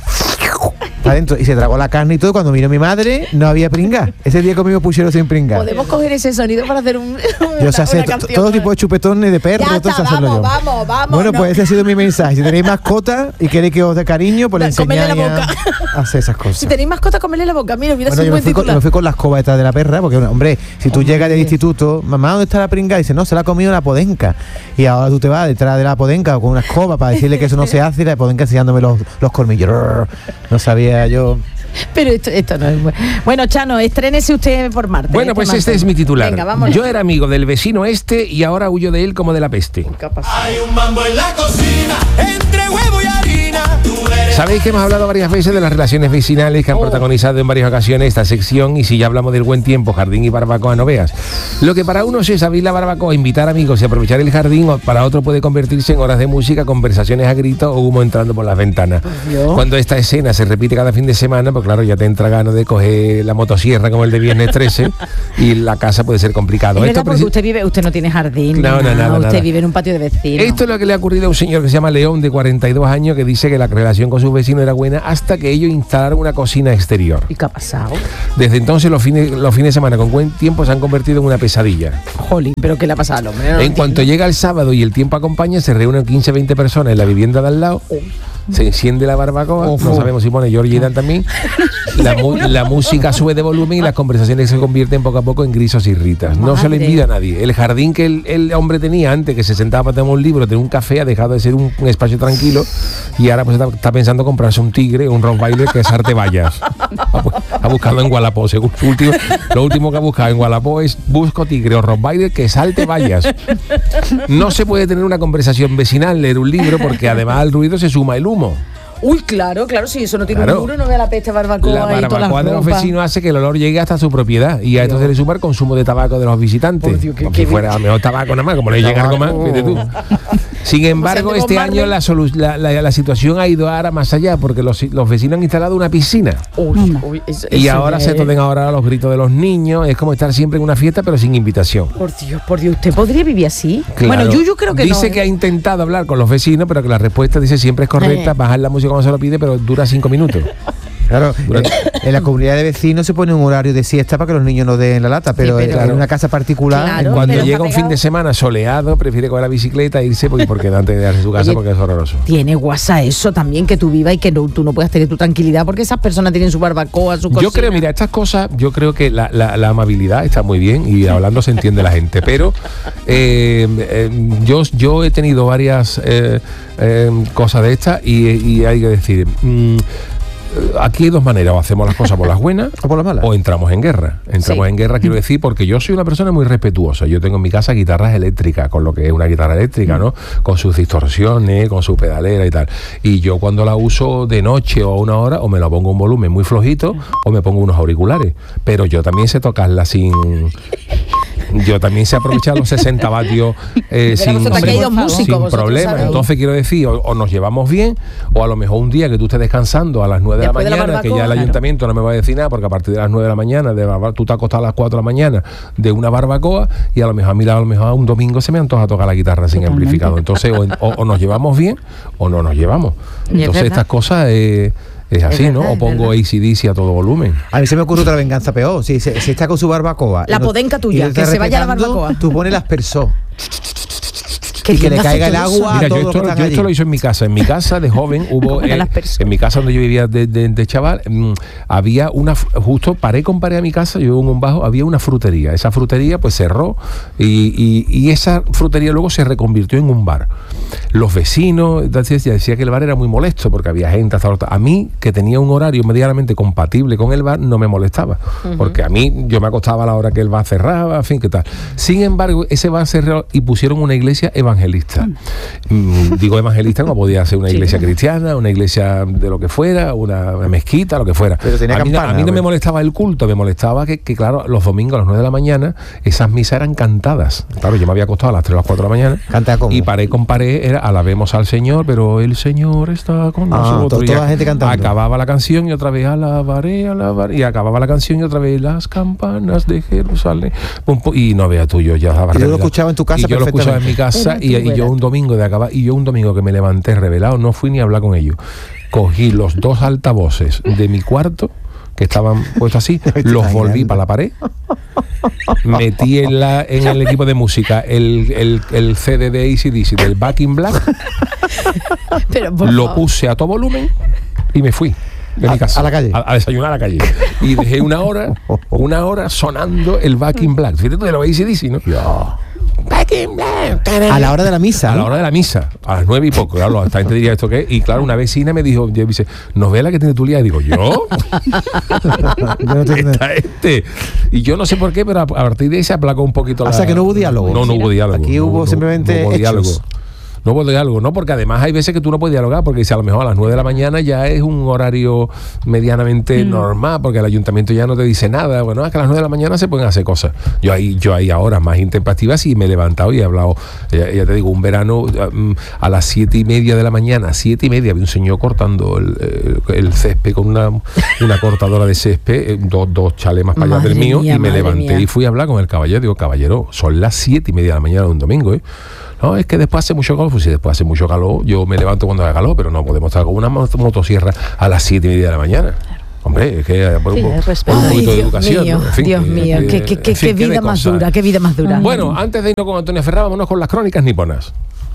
Para adentro, y se tragó la carne y todo. Cuando vino mi madre, no había pringa. Ese día comimos puchero sin pringa. Podemos coger ese sonido para hacer un, una, Yo sé hacer una to- canción. todo tipo de chupetones de perro, Ya todo está, sé hacerlo vamos, yo. vamos, vamos, Bueno, no. pues ese ha sido mi mensaje. Si tenéis mascota y queréis que os dé cariño, pues le Da- comerle enseñáis la a boca. a hacer esas cosas. Si tenéis mascota, comerle la boca. Mira, mira, Bueno, es yo un me buen fui, con, titular. me fui con la escoba detrás de la perra, porque, hombre, si tú llegas del instituto, mamá, ¿dónde está la pringa? Y dice: no, se la ha comido la podenca. Y ahora tú te vas detrás de la podenca con una escoba para decirle que eso no se hace, y la podenca enseñándome los, los colmillos. No sabía yo. Pero esto, esto no es bueno. Bueno, Chano, estrénese usted por Marte. Bueno, pues este es mi titular. Venga, vamos. Yo era amigo del vecino este y ahora huyo de él como de la peste. ¿Qué ha pasado? Hay un mambo en la cocina, entre huevo y harina. Tú eres Sabéis que hemos hablado varias veces de las relaciones vecinales que han Oh. protagonizado en varias ocasiones esta sección, y si ya hablamos del buen tiempo, jardín y barbacoa, no veas. Lo que para unos es abrir la barbacoa, invitar amigos y aprovechar el jardín, o para otro puede convertirse en horas de música, conversaciones a gritos o humo entrando por las ventanas. Dios. Cuando esta escena se repite cada fin de semana, pues claro, ya te entra ganas de coger la motosierra como el de viernes trece y la casa puede ser complicado. Es Esto verdad, porque preci- usted vive, usted no tiene jardín, ni No, no, nada, nada, usted nada. vive en un patio de vecinos. Esto es lo que le ha ocurrido a un señor que se llama León, de cuarenta y dos años, que dice que la relación con sus vecinos era buena hasta que ellos instalaron una cocina exterior. ¿Y qué ha pasado? Desde entonces los fines, los fines de semana con buen tiempo se han convertido en una pesadilla. Jolín, ¿pero qué le ha pasado al hombre? No lo En cuanto entiendo. llega el sábado y el tiempo acompaña, se reúnen quince veinte personas en la vivienda de al lado, se enciende la barbacoa, no sabemos si pone Georgie Dan también, la, mu- la música sube de volumen y las conversaciones se convierten poco a poco en grisos y ritas. No se lo Madre. envidia a nadie. El jardín que el, el hombre tenía antes, que se sentaba para tomar un libro, tener un café, ha dejado de ser un, un espacio tranquilo y ahora pues está, está pensando comprarse un tigre, un rottweiler que sarte vallas. Ha, bu- ha buscado en Wallapop, según su último, lo último que ha buscado en Wallapop es: busco tigre o rottweiler que salte vallas. No se puede tener una conversación vecinal, leer un libro, porque además al ruido se suma el humo. Uy, claro, claro, si eso no tiene Claro. un muro, no vea la peste barbacoa La y todas las barbacoa de los ropas. vecinos hace que el olor llegue hasta su propiedad, y a esto se le suma el consumo de tabaco de los visitantes. Por Dios, qué- como qué si fuera a lo mejor tabaco nada más, como le llega algo más, fíjate tú. Sin embargo, Como se hace este con año Marley. la, solu- la, la- la situación ha ido ahora más allá, porque los, los vecinos han instalado una piscina. Uy, uy, eso- Y eso ahora es- se toden ahora los gritos de los niños. Es como estar siempre en una fiesta, pero sin invitación. Por Dios, por Dios, ¿usted podría vivir así? Claro. Bueno, yo, yo creo que dice no. que ¿eh? ha intentado hablar con los vecinos, pero que la respuesta dice siempre es correcta, Eh. bajar la música cuando se lo pide, pero dura cinco minutos. Claro, Durante- en, en la comunidad de vecinos se pone un horario de siesta para que los niños no den la lata, pero, pero- en- Claro. en una casa particular, Claro, Cuando pero llega está un fin pegado. de semana soleado, prefiere coger la bicicleta e irse porque, porque antes de darse su casa, Oye, porque es horroroso. Tiene guasa eso también, que tú vivas y que no, tú no puedas tener tu tranquilidad porque esas personas tienen su barbacoa, su cocina. Yo creo, mira, estas cosas, yo creo que la, la- la amabilidad está muy bien y hablando se entiende la gente, pero eh, eh, yo, yo he tenido varias eh, eh, cosas de estas y, y hay que decir, mm, aquí hay dos maneras: o hacemos las cosas por las buenas o por las malas. o entramos en guerra. Entramos Sí. en guerra, quiero decir, porque yo soy una persona muy respetuosa. Yo tengo en mi casa guitarras eléctricas, con lo que es una guitarra eléctrica, ¿no? Con sus distorsiones, con su pedalera y tal. Y yo cuando la uso de noche o a una hora, o me la pongo un volumen muy flojito, o me pongo unos auriculares. Pero yo también sé tocarla sin... Yo también sé aprovechar los sesenta vatios eh, sin, vosotros aquí hay sin- dos músicos, sin vosotros problema. sabéis. Entonces quiero decir, o, o nos llevamos bien, o a lo mejor un día que tú estés descansando a las nueve de la Después de la mañana, que ya el barbacoa, ayuntamiento no me va a decir nada, porque a partir de las nueve de la mañana, de barba- tú te acostas a las cuatro de la mañana de una barbacoa, y a lo mejor a mí a lo mejor un domingo se me antoja tocar la guitarra sin Totalmente. amplificador. Entonces o, o- o nos llevamos bien o no nos llevamos. Y es Entonces verdad. estas cosas eh, es así, verdad, ¿no? O es pongo A C D C a todo volumen. A mí se me ocurre otra venganza peor. Si, si, si está con su barbacoa. La y no- podenca tuya, y no está que se vaya a la respetando, barbacoa. Tú pones las perso. ¿Qué Qué y que bien le caiga el hace todo eso. agua Mira, a yo todos los esto, que están yo allí. esto lo hice en mi casa. En mi casa de joven hubo, Como de eh, las personas. en mi casa donde yo vivía de, de- de chaval, mm, había una, justo paré con paré a mi casa, yo vivo en un bajo, había una frutería. Esa frutería pues cerró y, y- y esa frutería luego se reconvirtió en un bar. Los vecinos decía, decía que el bar era muy molesto porque había gente hasta a mí, que tenía un horario medianamente compatible con el bar, no me molestaba. Uh-huh. Porque a mí, yo me acostaba a la hora que el bar cerraba, en fin, qué tal. Sin embargo, ese bar cerró y pusieron una iglesia evangelista. Mm, digo evangelista, no podía ser una iglesia sí. cristiana, una iglesia de lo que fuera, una, una mezquita, lo que fuera. Pero tenía a, mí, campana, a mí no pues. me molestaba el culto, me molestaba que, que, claro, los domingos a las nueve de la mañana, esas misas eran cantadas. Claro, yo me había acostado a las tres o las cuatro de la mañana. ¿Canta cómo? Y paré con paré, era alabemos al Señor, pero el Señor está con Ah, nosotros. to- toda la gente cantando. Acababa la canción y otra vez alabaré, alabaré. Y acababa la canción y otra vez las campanas de Jerusalén. Pum, pum, y no veas tú, yo ya estaba Y yo lo revelado. escuchaba en tu casa Y yo lo escuchaba en mi casa y, y yo un domingo de acabar, y yo un domingo que me levanté revelado, no fui ni a hablar con ellos. Cogí los dos altavoces de mi cuarto que estaban puestos así, los volví para la pared, metí en, la, en el equipo de música el, el, el C D de A C D C del Back in Black, Pero, por lo favor. puse a todo volumen y me fui de A- mi casa a la calle. a, a desayunar a la calle y dejé una hora una hora sonando el Back in Black. Fíjate tú de lo A C D C, ¿no? Back in Black. A la hora de la misa. A la ¿no? hora de la misa, a las nueve y poco, claro, la gente diría esto qué, y claro, una vecina me dijo, yo dice, ¿novela que tiene tu lía? Y digo, ¿yo? Yo no te- Está este. Y yo no sé por qué, pero a, a partir de ahí se aplacó un poquito la... O sea, que no hubo diálogo. No, no hubo diálogo. Aquí no, hubo no, simplemente no hubo hechos. diálogo. No hubo diálogo, no, porque además hay veces que tú no puedes dialogar, porque si a lo mejor a las nueve de la mañana ya es un horario medianamente mm. normal, porque el ayuntamiento ya no te dice nada. Bueno, es que a las nueve de la mañana se pueden hacer cosas. Yo ahí, yo ahí ahora más intempestivas y me he levantado y he hablado, ya, ya te digo, un verano um, a las siete y media de la mañana, siete y media, había un señor cortando el, el, el césped con una, una cortadora de césped, eh, dos, dos chalemas para allá del mío, mía, y me levanté mía. y fui a hablar con el caballero. Digo, caballero, son las siete y media de la mañana de un domingo, ¿eh? No, es que después hace mucho calor. Pues si después hace mucho calor, yo me levanto cuando haga calor, pero no podemos estar con una mot- motosierra a las siete y media de la mañana. Hombre, es que eh, por, Sí, un, es por respeto. un Ay, poquito de Dios educación. mío, ¿no? En fin, Dios eh, mío, eh, qué, qué, en qué, fin, qué qué de vida más cosas. dura, qué vida más dura. Bueno, antes de irnos con Antonia Ferrá, vámonos con las crónicas niponas.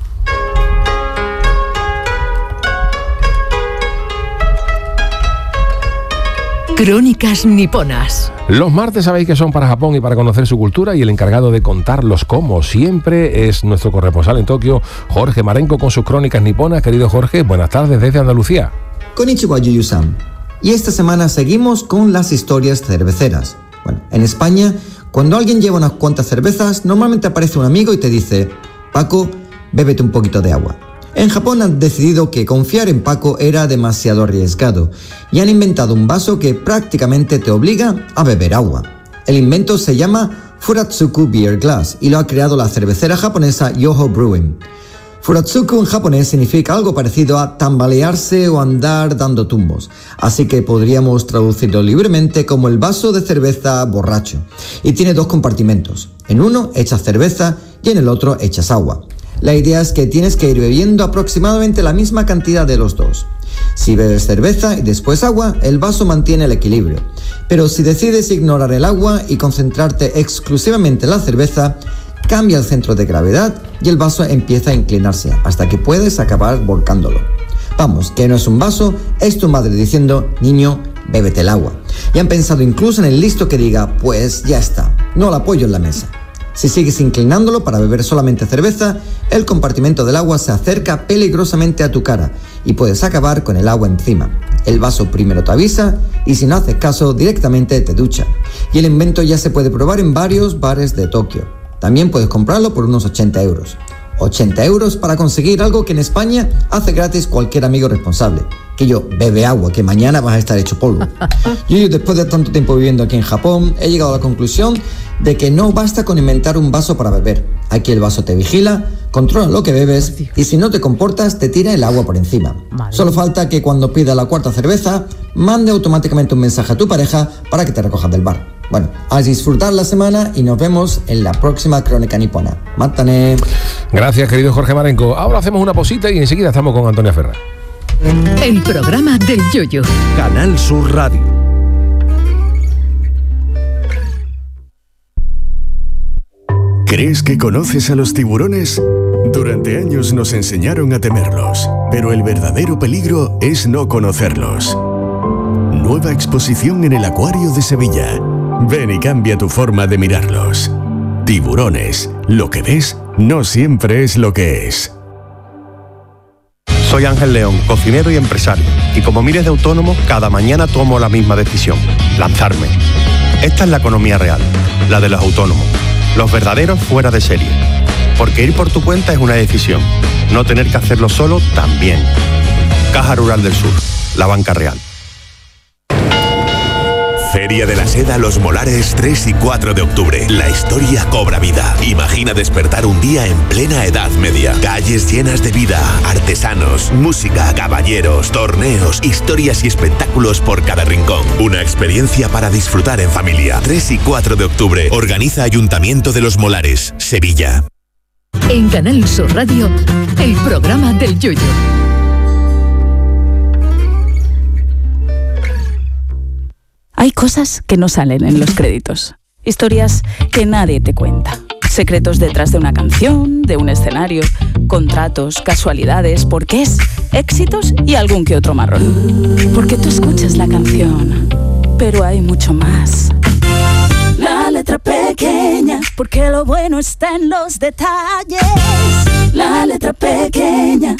Crónicas niponas. Los martes sabéis que son para Japón y para conocer su cultura, y el encargado de contarlos como siempre es nuestro corresponsal en Tokio, Jorge Marenco, con sus crónicas niponas. Querido Jorge, buenas tardes desde Andalucía. Konnichiwa, Yuyu-san. Y esta semana seguimos con las historias cerveceras. Bueno, en España, cuando alguien lleva unas cuantas cervezas, normalmente aparece un amigo y te dice: Paco, bébete un poquito de agua. En Japón han decidido que confiar en Paco era demasiado arriesgado y han inventado un vaso que prácticamente te obliga a beber agua. El invento se llama Furatsuku Beer Glass y lo ha creado la cervecera japonesa Yoho Brewing. Furatsuku en japonés significa algo parecido a tambalearse o andar dando tumbos, así que podríamos traducirlo libremente como el vaso de cerveza borracho, y tiene dos compartimentos. En uno echas cerveza y en el otro echas agua. La idea es que tienes que ir bebiendo aproximadamente la misma cantidad de los dos. Si bebes cerveza y después agua, el vaso mantiene el equilibrio. Pero si decides ignorar el agua y concentrarte exclusivamente en la cerveza, cambia el centro de gravedad y el vaso empieza a inclinarse hasta que puedes acabar volcándolo. Vamos, que no es un vaso, es tu madre diciendo: niño, bébete el agua. Y han pensado incluso en el listo que diga: pues ya está, no lo apoyo en la mesa. Si sigues inclinándolo para beber solamente cerveza, el compartimento del agua se acerca peligrosamente a tu cara y puedes acabar con el agua encima. El vaso primero te avisa y si no haces caso directamente te ducha. Y el invento ya se puede probar en varios bares de Tokio. También puedes comprarlo por unos ochenta euros. ochenta euros para conseguir algo que en España hace gratis cualquier amigo responsable. Que yo, bebe agua, que mañana vas a estar hecho polvo. Yo, después de tanto tiempo viviendo aquí en Japón, he llegado a la conclusión de que no basta con inventar un vaso para beber. Aquí el vaso te vigila, controla lo que bebes y si no te comportas te tira el agua por encima. Madre. Solo falta que cuando pida la cuarta cerveza, mande automáticamente un mensaje a tu pareja para que te recojas del bar. Bueno, a disfrutar la semana y nos vemos en la próxima Crónica Nipona. ¡Mátane! Gracias, querido Jorge Marenco. Ahora hacemos una pausita y enseguida estamos con Antonia Ferrá. El programa del Yoyo. Canal Sur Radio. ¿Crees que conoces a los tiburones? Durante años nos enseñaron a temerlos, pero el verdadero peligro es no conocerlos. Nueva exposición en el Acuario de Sevilla. Ven y cambia tu forma de mirarlos. Tiburones. Lo que ves no siempre es lo que es. Soy Ángel León, cocinero y empresario. Y como miles de autónomos, cada mañana tomo la misma decisión: lanzarme. Esta es la economía real, la de los autónomos. Los verdaderos fuera de serie. Porque ir por tu cuenta es una decisión. No tener que hacerlo solo también. Caja Rural del Sur, la banca real. Feria de la Seda Los Molares tres y cuatro de octubre. La historia cobra vida. Imagina despertar un día en plena Edad Media. Calles llenas de vida, artesanos, música, caballeros, torneos, historias y espectáculos por cada rincón. Una experiencia para disfrutar en familia. tres y cuatro de octubre. Organiza Ayuntamiento de Los Molares, Sevilla. En Canal Sur Radio, el programa del Yoyo. Hay cosas que no salen en los créditos. Historias que nadie te cuenta. Secretos detrás de una canción, de un escenario, contratos, casualidades, porqués, éxitos y algún que otro marrón. Porque tú escuchas la canción, pero hay mucho más. La letra pequeña, porque lo bueno está en los detalles. La letra pequeña.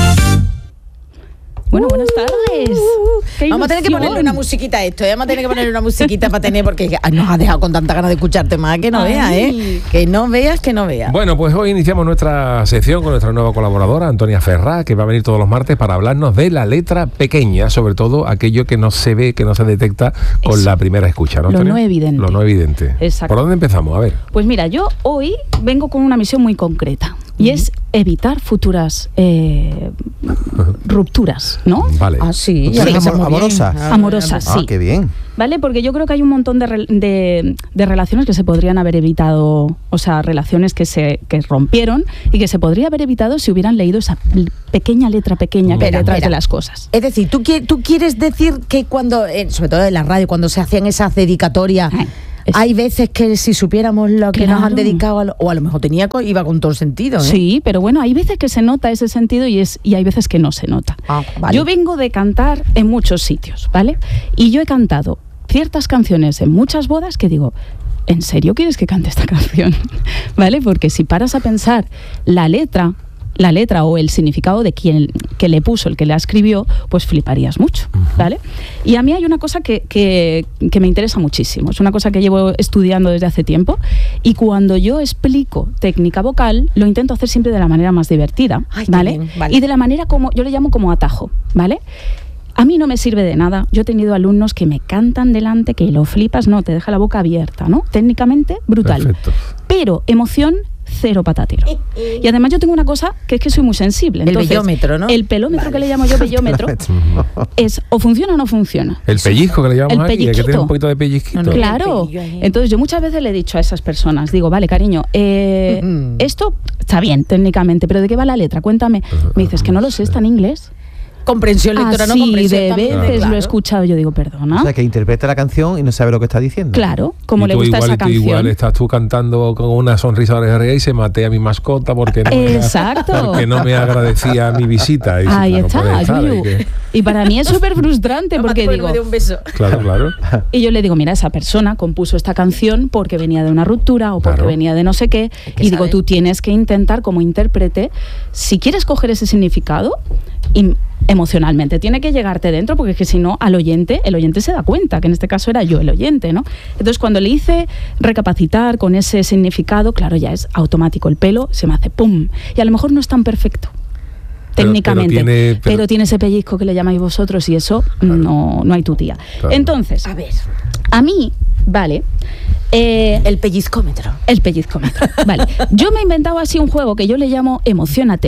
Bueno, buenas tardes. Uh, vamos a tener que ponerle una musiquita a esto, ¿eh? Vamos a tener que ponerle una musiquita para tener, porque nos ha dejado con tanta ganas de escucharte más, que no Ay. veas, ¿eh? Que no veas, que no veas. Bueno, pues hoy iniciamos nuestra sección con nuestra nueva colaboradora, Antonia Ferrá, que va a venir todos los martes para hablarnos de la letra pequeña, sobre todo aquello que no se ve, que no se detecta con Eso. la primera escucha, ¿no, Lo Antonia? no evidente. Lo no evidente. Exacto. ¿Por dónde empezamos? A ver. Pues mira, yo hoy vengo con una misión muy concreta. Y es evitar futuras eh, rupturas, ¿no? Vale. Ah, sí. sí. Amor, amorosas. Ah, amorosas, sí. Ah, qué bien. ¿Vale? Porque yo creo que hay un montón de, re, de, de relaciones que se podrían haber evitado, o sea, relaciones que se que rompieron y que se podría haber evitado si hubieran leído esa pequeña letra pequeña que hay detrás de las cosas. Es decir, ¿tú, tú quieres decir que cuando, eh, sobre todo en la radio, cuando se hacían esas dedicatorias... Ay. Hay veces que si supiéramos lo que claro. nos han dedicado, a lo, o a lo mejor tenía iba con todo el sentido, ¿eh? Sí, pero bueno, hay veces que se nota ese sentido y, es, y hay veces que no se nota. Ah, vale. Yo vengo de cantar en muchos sitios, ¿vale? Y yo he cantado ciertas canciones en muchas bodas que digo, ¿en serio quieres que cante esta canción? ¿Vale? Porque si paras a pensar la letra... la letra o el significado de quien que le puso, el que la escribió, pues fliparías mucho, ¿vale? Y a mí hay una cosa que, que, que me interesa muchísimo, es una cosa que llevo estudiando desde hace tiempo, y cuando yo explico técnica vocal, lo intento hacer siempre de la manera más divertida, Ay, ¿vale? Bien, vale. Y de la manera como, yo le llamo como atajo, ¿vale? A mí no me sirve de nada. Yo he tenido alumnos que me cantan delante, que lo flipas, no, te deja la boca abierta, ¿no? Técnicamente, brutal. Perfecto. Pero emoción, cero patatero. Y además yo tengo una cosa que es que soy muy sensible. Entonces, el bellómetro, ¿no? El pelómetro vale. que le llamo yo bellómetro es o funciona o no funciona. El pellizco que le llamamos el aquí, hay que tener un poquito de pellizquito. No, no, claro. Entonces yo muchas veces le he dicho a esas personas, digo, vale, cariño, eh, mm. esto está bien técnicamente, pero ¿de qué va la letra? Cuéntame. Me dices que no lo sé, está en inglés. Comprensión lectora, Así no comprensión de también, veces claro. lo he escuchado, yo digo, perdona. O sea, que interpreta la canción y no sabe lo que está diciendo. Claro, como y le tú gusta igual, esa canción. Igual estás tú cantando con una sonrisa de rey y se maté a mi mascota porque no, Exacto. Me, porque no me agradecía mi visita. Y Ahí claro, está, estar, Yuyu. que... Y para mí es súper frustrante porque digo... Un beso. Claro, claro. Y yo le digo, mira, esa persona compuso esta canción porque venía de una ruptura o porque claro. venía de no sé qué. Y digo, sabe. tú tienes que intentar como intérprete, si quieres coger ese significado... Y emocionalmente tiene que llegarte dentro, porque es que si no, al oyente, el oyente se da cuenta, que en este caso era yo el oyente, ¿no? Entonces cuando le hice recapacitar con ese significado, claro, ya es automático, el pelo se me hace pum, y a lo mejor no es tan perfecto pero, técnicamente, pero tiene, pero... pero tiene ese pellizco que le llamáis vosotros y eso claro. no, no hay tu tía. Claro. Entonces, a ver, a mí, vale... Eh, el pellizcómetro. El pellizcómetro, vale. Yo me he inventado así un juego que yo le llamo Emocionatec.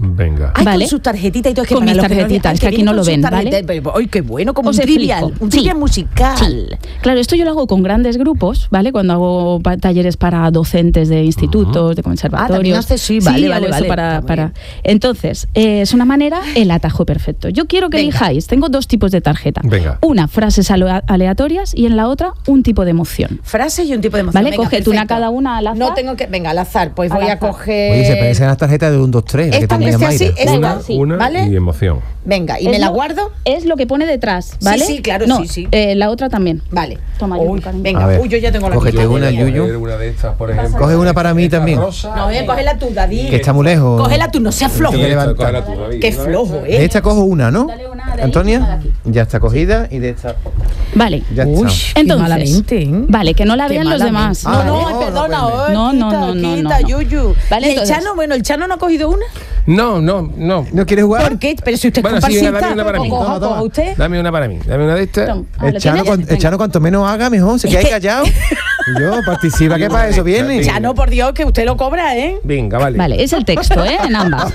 Venga. Ay, ¿Vale? con sus tarjetitas y todo. Es que Con para mis los que no- tarjetitas, ay, que aquí viene no con lo sus ven, ¿vale? tarjetas. Ay, qué bueno, como Os un trivial, explico. un Sí. trivial musical. Sí. Claro, esto yo lo hago con grandes grupos, ¿vale? Cuando hago pa- talleres para docentes de institutos, de conservatorios. Ah, también haces, sí, vale, vale, hago vale, eso para, está muy para... bien. Entonces, eh, es una manera, el atajo perfecto. Yo quiero que Venga. elijáis, tengo dos tipos de tarjeta. Venga. Una, frases alea- aleatorias, y en la otra, un tipo de emoción. Frases y un tipo de emoción. ¿Vale? Venga, Coged una perfecto. cada una al azar. No tengo que. Venga, al azar. Pues Al voy a azar. coger. Oye, se parecen a las tarjetas de un, dos, tres. la que Esta, tenía aunque sea Mayra. así, esta, Una, sí, una ¿vale? y emoción. Venga, ¿y Es me la lo- guardo? Es lo que pone detrás, ¿vale? sí, claro, no, sí, sí. eh, la otra también. Vale. Toma, Uy, Yuyu, cariño. venga, A ver, uy, yo ya tengo la cógete mía. una, Coger Yuyu. una de estas, por ejemplo. Coge una para mí también. Rosa. No, eh, cógela tú, David. Que está muy lejos. Cógela tú, no seas flojo. Tengo que levantar. Cógela tú, David. Qué Una de flojo, estas. De ¿eh? esta cojo una, ¿no? Dale una de ahí y una de Antonia, aquí. ya está cogida y de esta. Vale. Ya Uy, está. qué Entonces, malamente, ¿eh? Vale, que no la Qué vean los malamente. demás. No, Ah, no, no, ay, no perdona. pueden ay, No, no, quita, no, no, quita, no. Yuyu. Vale, ¿Y el entonces- Chano? Bueno, ¿el Chano no ha cogido una? No, no, no. ¿No quieres jugar? ¿Por qué? Pero si usted es Bueno, sí, venga, comparsita. dame una para mí. Coja, Toma, toma. coja usted. Dame una para mí. Dame una de estas. Toma. Ah, El ¿lo Chano, tienes? cuan- el Venga. Chano cuanto menos haga, mejor. Se queda ahí callado. Y yo, participa, que para eso viene. Venga. Chano, por Dios, que usted lo cobra, ¿eh? Venga, vale. Vale, es el texto, ¿eh? En ambas.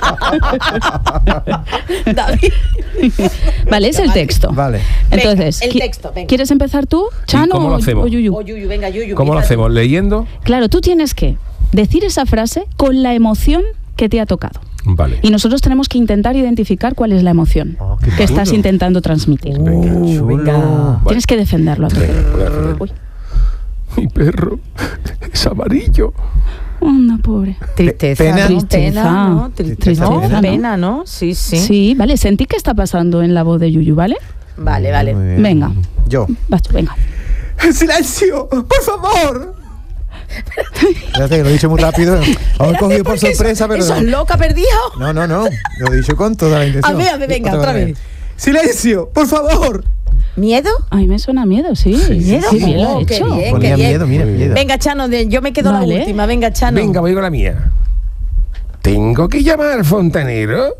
David. Vale, es el texto. Vale. Entonces, Venga, el qui- texto, venga. ¿quieres empezar tú, Chano? cómo lo o- hacemos? o Yuyu? Oh, Yuyu, venga, Yuyu. ¿Cómo lo fíjate. hacemos? ¿Leyendo? Claro, tú tienes que decir esa frase con la emoción que te ha tocado. Vale. Y nosotros tenemos que intentar identificar cuál es la emoción Oh, qué que estás chulo. intentando transmitir. Venga. Uh, venga. Vale. Tienes que defenderlo a tu Venga, perro. voy a defender. Uy, Mi perro es amarillo. anda, pobre. Tristeza, Pena. ¿no? Pena, ¿no? Tristeza, Tristeza, ¿no? ¿no? Pena, ¿no? Sí, sí. Sí, vale, sentí que está pasando en la voz de Yuyu, ¿vale? Vale, vale. Muy bien. Venga, Yo. vas tú, venga. ¡Silencio! ¡Por favor! Espérate, que lo he dicho muy rápido. Lo he Espérate, cogido por porque sorpresa, eso, pero ¿Eso no. es loca perdido? No, no, no. Lo he dicho con toda la intención. A ver, a ver, venga, otra vez. ¡Silencio! ¡Por favor! ¿Miedo? A mí me suena miedo, sí. ¿Miedo? Sí, bien lo Oh, he qué hecho. bien, Ponía qué bien. miedo, mira, miedo. Venga, Chano, de- yo me quedo Vale. la última. Venga, Chano. Venga, voy con la mía. ¿Tengo que llamar al fontanero?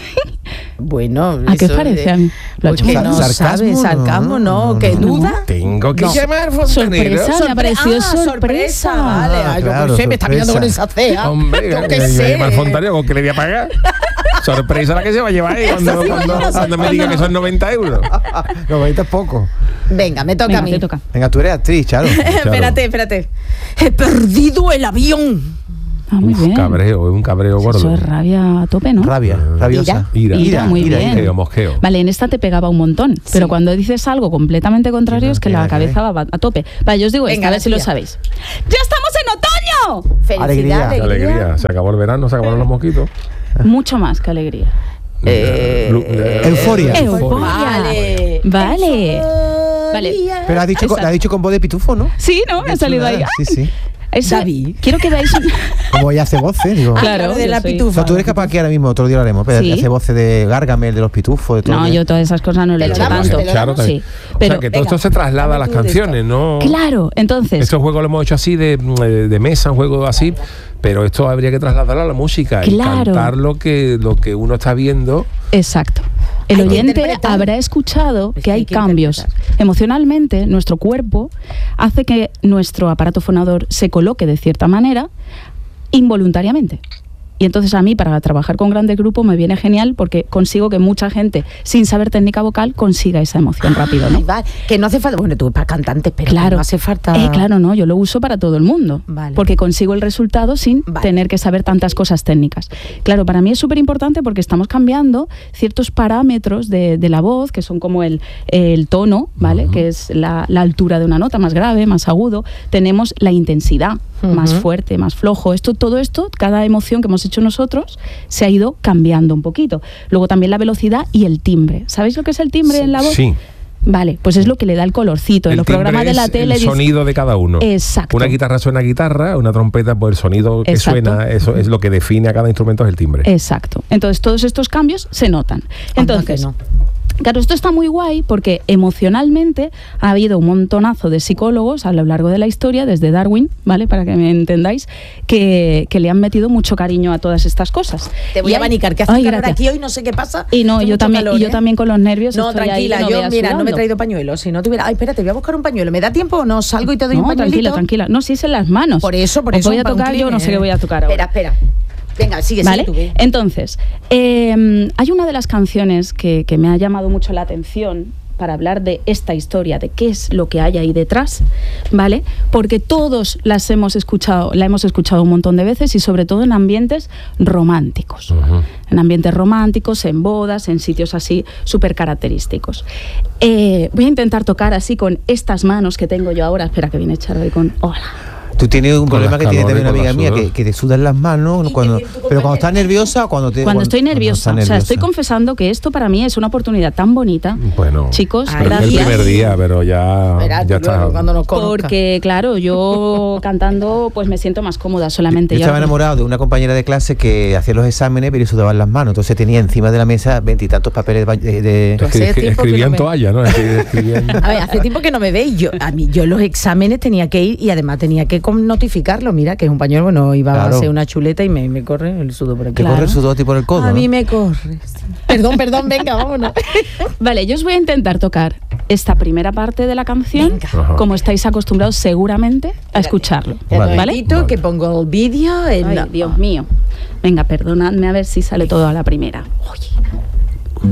Bueno, ¿A qué eso parece? de- A mí? Lo ha Porque hecho no mal. sabe, Sarcasmo, sarcasmo, no, no, no, que no. duda. ¿Tengo que No. llamar al fontanero? Sorpresa, me ha parecido Ah, sorpresa. Vale, Ah, ah, yo claro, qué sé, me está mirando con sorpresa. esa cea. Hombre, yo yo qué voy a sé. llamar al fontanero, ¿con qué le voy a pagar? Sorpresa la que se va a llevar ahí cuando, Eso sí, cuando, bueno, cuando me diga que son noventa euros. Lo bonito es poco. Venga, me toca Venga, a mí. te toca. Venga, tú eres actriz, Charo. Espérate, espérate. He perdido el avión. Ah, muy Uf, bien. cabreo, es un cabreo gordo. Eso es rabia a tope, ¿no? Rabia, rabiosa. Ira. Ira, muy bien. Mosqueo, mosqueo. Vale, en esta te pegaba un montón, pero cuando dices algo completamente contrario es que tiene la que ver. cabeza va a tope. Vale, yo os digo Venga, esta, a ver la si lo tuya. sabéis. ¡Ya estamos en otoño! Felicidad, Alegría. Qué alegría. alegría. Se acabó el verano, se acabaron los mosquitos. Mucho más que alegría. Eh, Lu- eh, Euforia. Euforia. Vale. Vale. Vale. Pero has dicho, con- Esa. la has dicho con voz de pitufo, ¿no? Sí, ¿no? Me ha salido ahí. Sí, sí. Eso- David. Quiero que veáis un... Como ella hace voces, digo. Claro, de yo la soy- O pitufa. sea, tú eres capaz que ahora mismo, otro día lo haremos, pero Sí. hace voces de Gargamel, de los pitufos, de todo. No, que- yo todas esas cosas no lo he Te lo hecho damos, tanto. te lo Claro, damos. también. Sí, o pero sea, que todo venga, esto se traslada a las dame tú de canciones, ¿no? claro, entonces... Estos juegos lo hemos hecho así de, de mesa, un juego así, pero esto habría que trasladarlo a la música y Claro. cantar lo que, lo que uno está viendo. Exacto. El Hay que oyente interpretar. habrá escuchado Es que que hay hay que cambios. interpretar. Emocionalmente, nuestro cuerpo hace que nuestro aparato fonador se coloque de cierta manera involuntariamente. Y entonces a mí, para trabajar con grandes grupos, me viene genial porque consigo que mucha gente, sin saber técnica vocal, consiga esa emoción rápido, ¿no? Ay, vale. Que no hace falta. Bueno, tú para cantantes, pero Claro. no hace falta. Eh, claro, no, yo lo uso para todo el mundo. Vale. Porque consigo el resultado sin Vale. tener que saber tantas cosas técnicas. Claro, para mí es súper importante porque estamos cambiando ciertos parámetros de, de la voz, que son como el, el tono, ¿vale? Que es la, la altura de una nota, más grave, más agudo. Tenemos la intensidad, más Ujú. fuerte, más flojo. Esto, todo esto, cada emoción que hemos hecho nosotros, se ha ido cambiando un poquito. Luego también la velocidad y el timbre. ¿Sabéis lo que es el timbre en la voz? Sí. Vale, pues es lo que le da el colorcito. En El los programas timbre de la es tele el dice- sonido de cada uno. Exacto. Una guitarra suena a guitarra, una trompeta, pues el sonido que Exacto. suena, eso es lo que define a cada instrumento, es el timbre. Exacto. Entonces todos estos cambios se notan. Anda Entonces, que no. claro, esto está muy guay porque emocionalmente ha habido un montonazo de psicólogos a lo largo de la historia, desde Darwin, ¿vale? Para que me entendáis, que, que le han metido mucho cariño a todas estas cosas. Te voy Y a hay- abanicar, que hace Ay, calor gracias. aquí hoy, no sé qué pasa. Y no, Hace yo mucho también, calor, y yo ¿eh? también con los nervios. No, estoy ahí, tranquila, que no yo, veas mira, no me he sudando. traído pañuelo. Si no tuviera. Ay, espérate, voy a buscar un pañuelo. ¿Me da tiempo o no? Salgo y te doy un No, pañuelito. tranquila, tranquila. No, si es en las manos. Por eso, por Os eso. voy a para un tocar, yo no cleaner. sé qué voy a tocar ahora. Espera, espera. Venga, sigue, ¿vale? sigue tú. Entonces, eh, hay una de las canciones que, que me ha llamado mucho la atención para hablar de esta historia, de qué es lo que hay ahí detrás, ¿vale? Porque todos las hemos escuchado, la hemos escuchado un montón de veces y sobre todo en ambientes románticos. Uh-huh. En ambientes románticos, en bodas, en sitios así súper característicos. Eh, voy a intentar tocar así con estas manos que tengo yo ahora. Espera, que viene Charo ahí con... Hola. Tú tienes un con problema que tiene también una amiga mía, que, que te sudan las manos, cuando, pero cuando estás nerviosa, cuando te... Cuando, cuando estoy nerviosa, cuando nerviosa, o sea, estoy confesando que esto para mí es una oportunidad tan bonita. Bueno, chicos, pero gracias. Es el primer día, pero ya, Verá, ya está. Cuando nos conozca. Porque, claro, yo cantando pues me siento más cómoda solamente. Yo, yo estaba enamorado de una compañera de clase que hacía los exámenes, pero sudaban las manos, entonces tenía encima de la mesa veintitantos papeles de... de... Escri escribían no toalla, ¿no? Escribían... A ver, hace tiempo que no me veis. Yo, a mí, yo los exámenes tenía que ir y además tenía que notificarlo. Mira, que es un pañuelo, bueno, iba claro. a hacer una chuleta y me, me corre el sudor por aquí. Te claro. corre el sudor a ti por el codo, A ¿no? mí me corre. Perdón, perdón, venga, vámonos. Vale, yo os voy a intentar tocar esta primera parte de la canción, como estáis acostumbrados seguramente a escucharlo. Vale. ¿Vale? vale. Que pongo el vídeo. En Ay, la... Dios mío. Venga, perdonadme a ver si sale todo a la primera. Oye.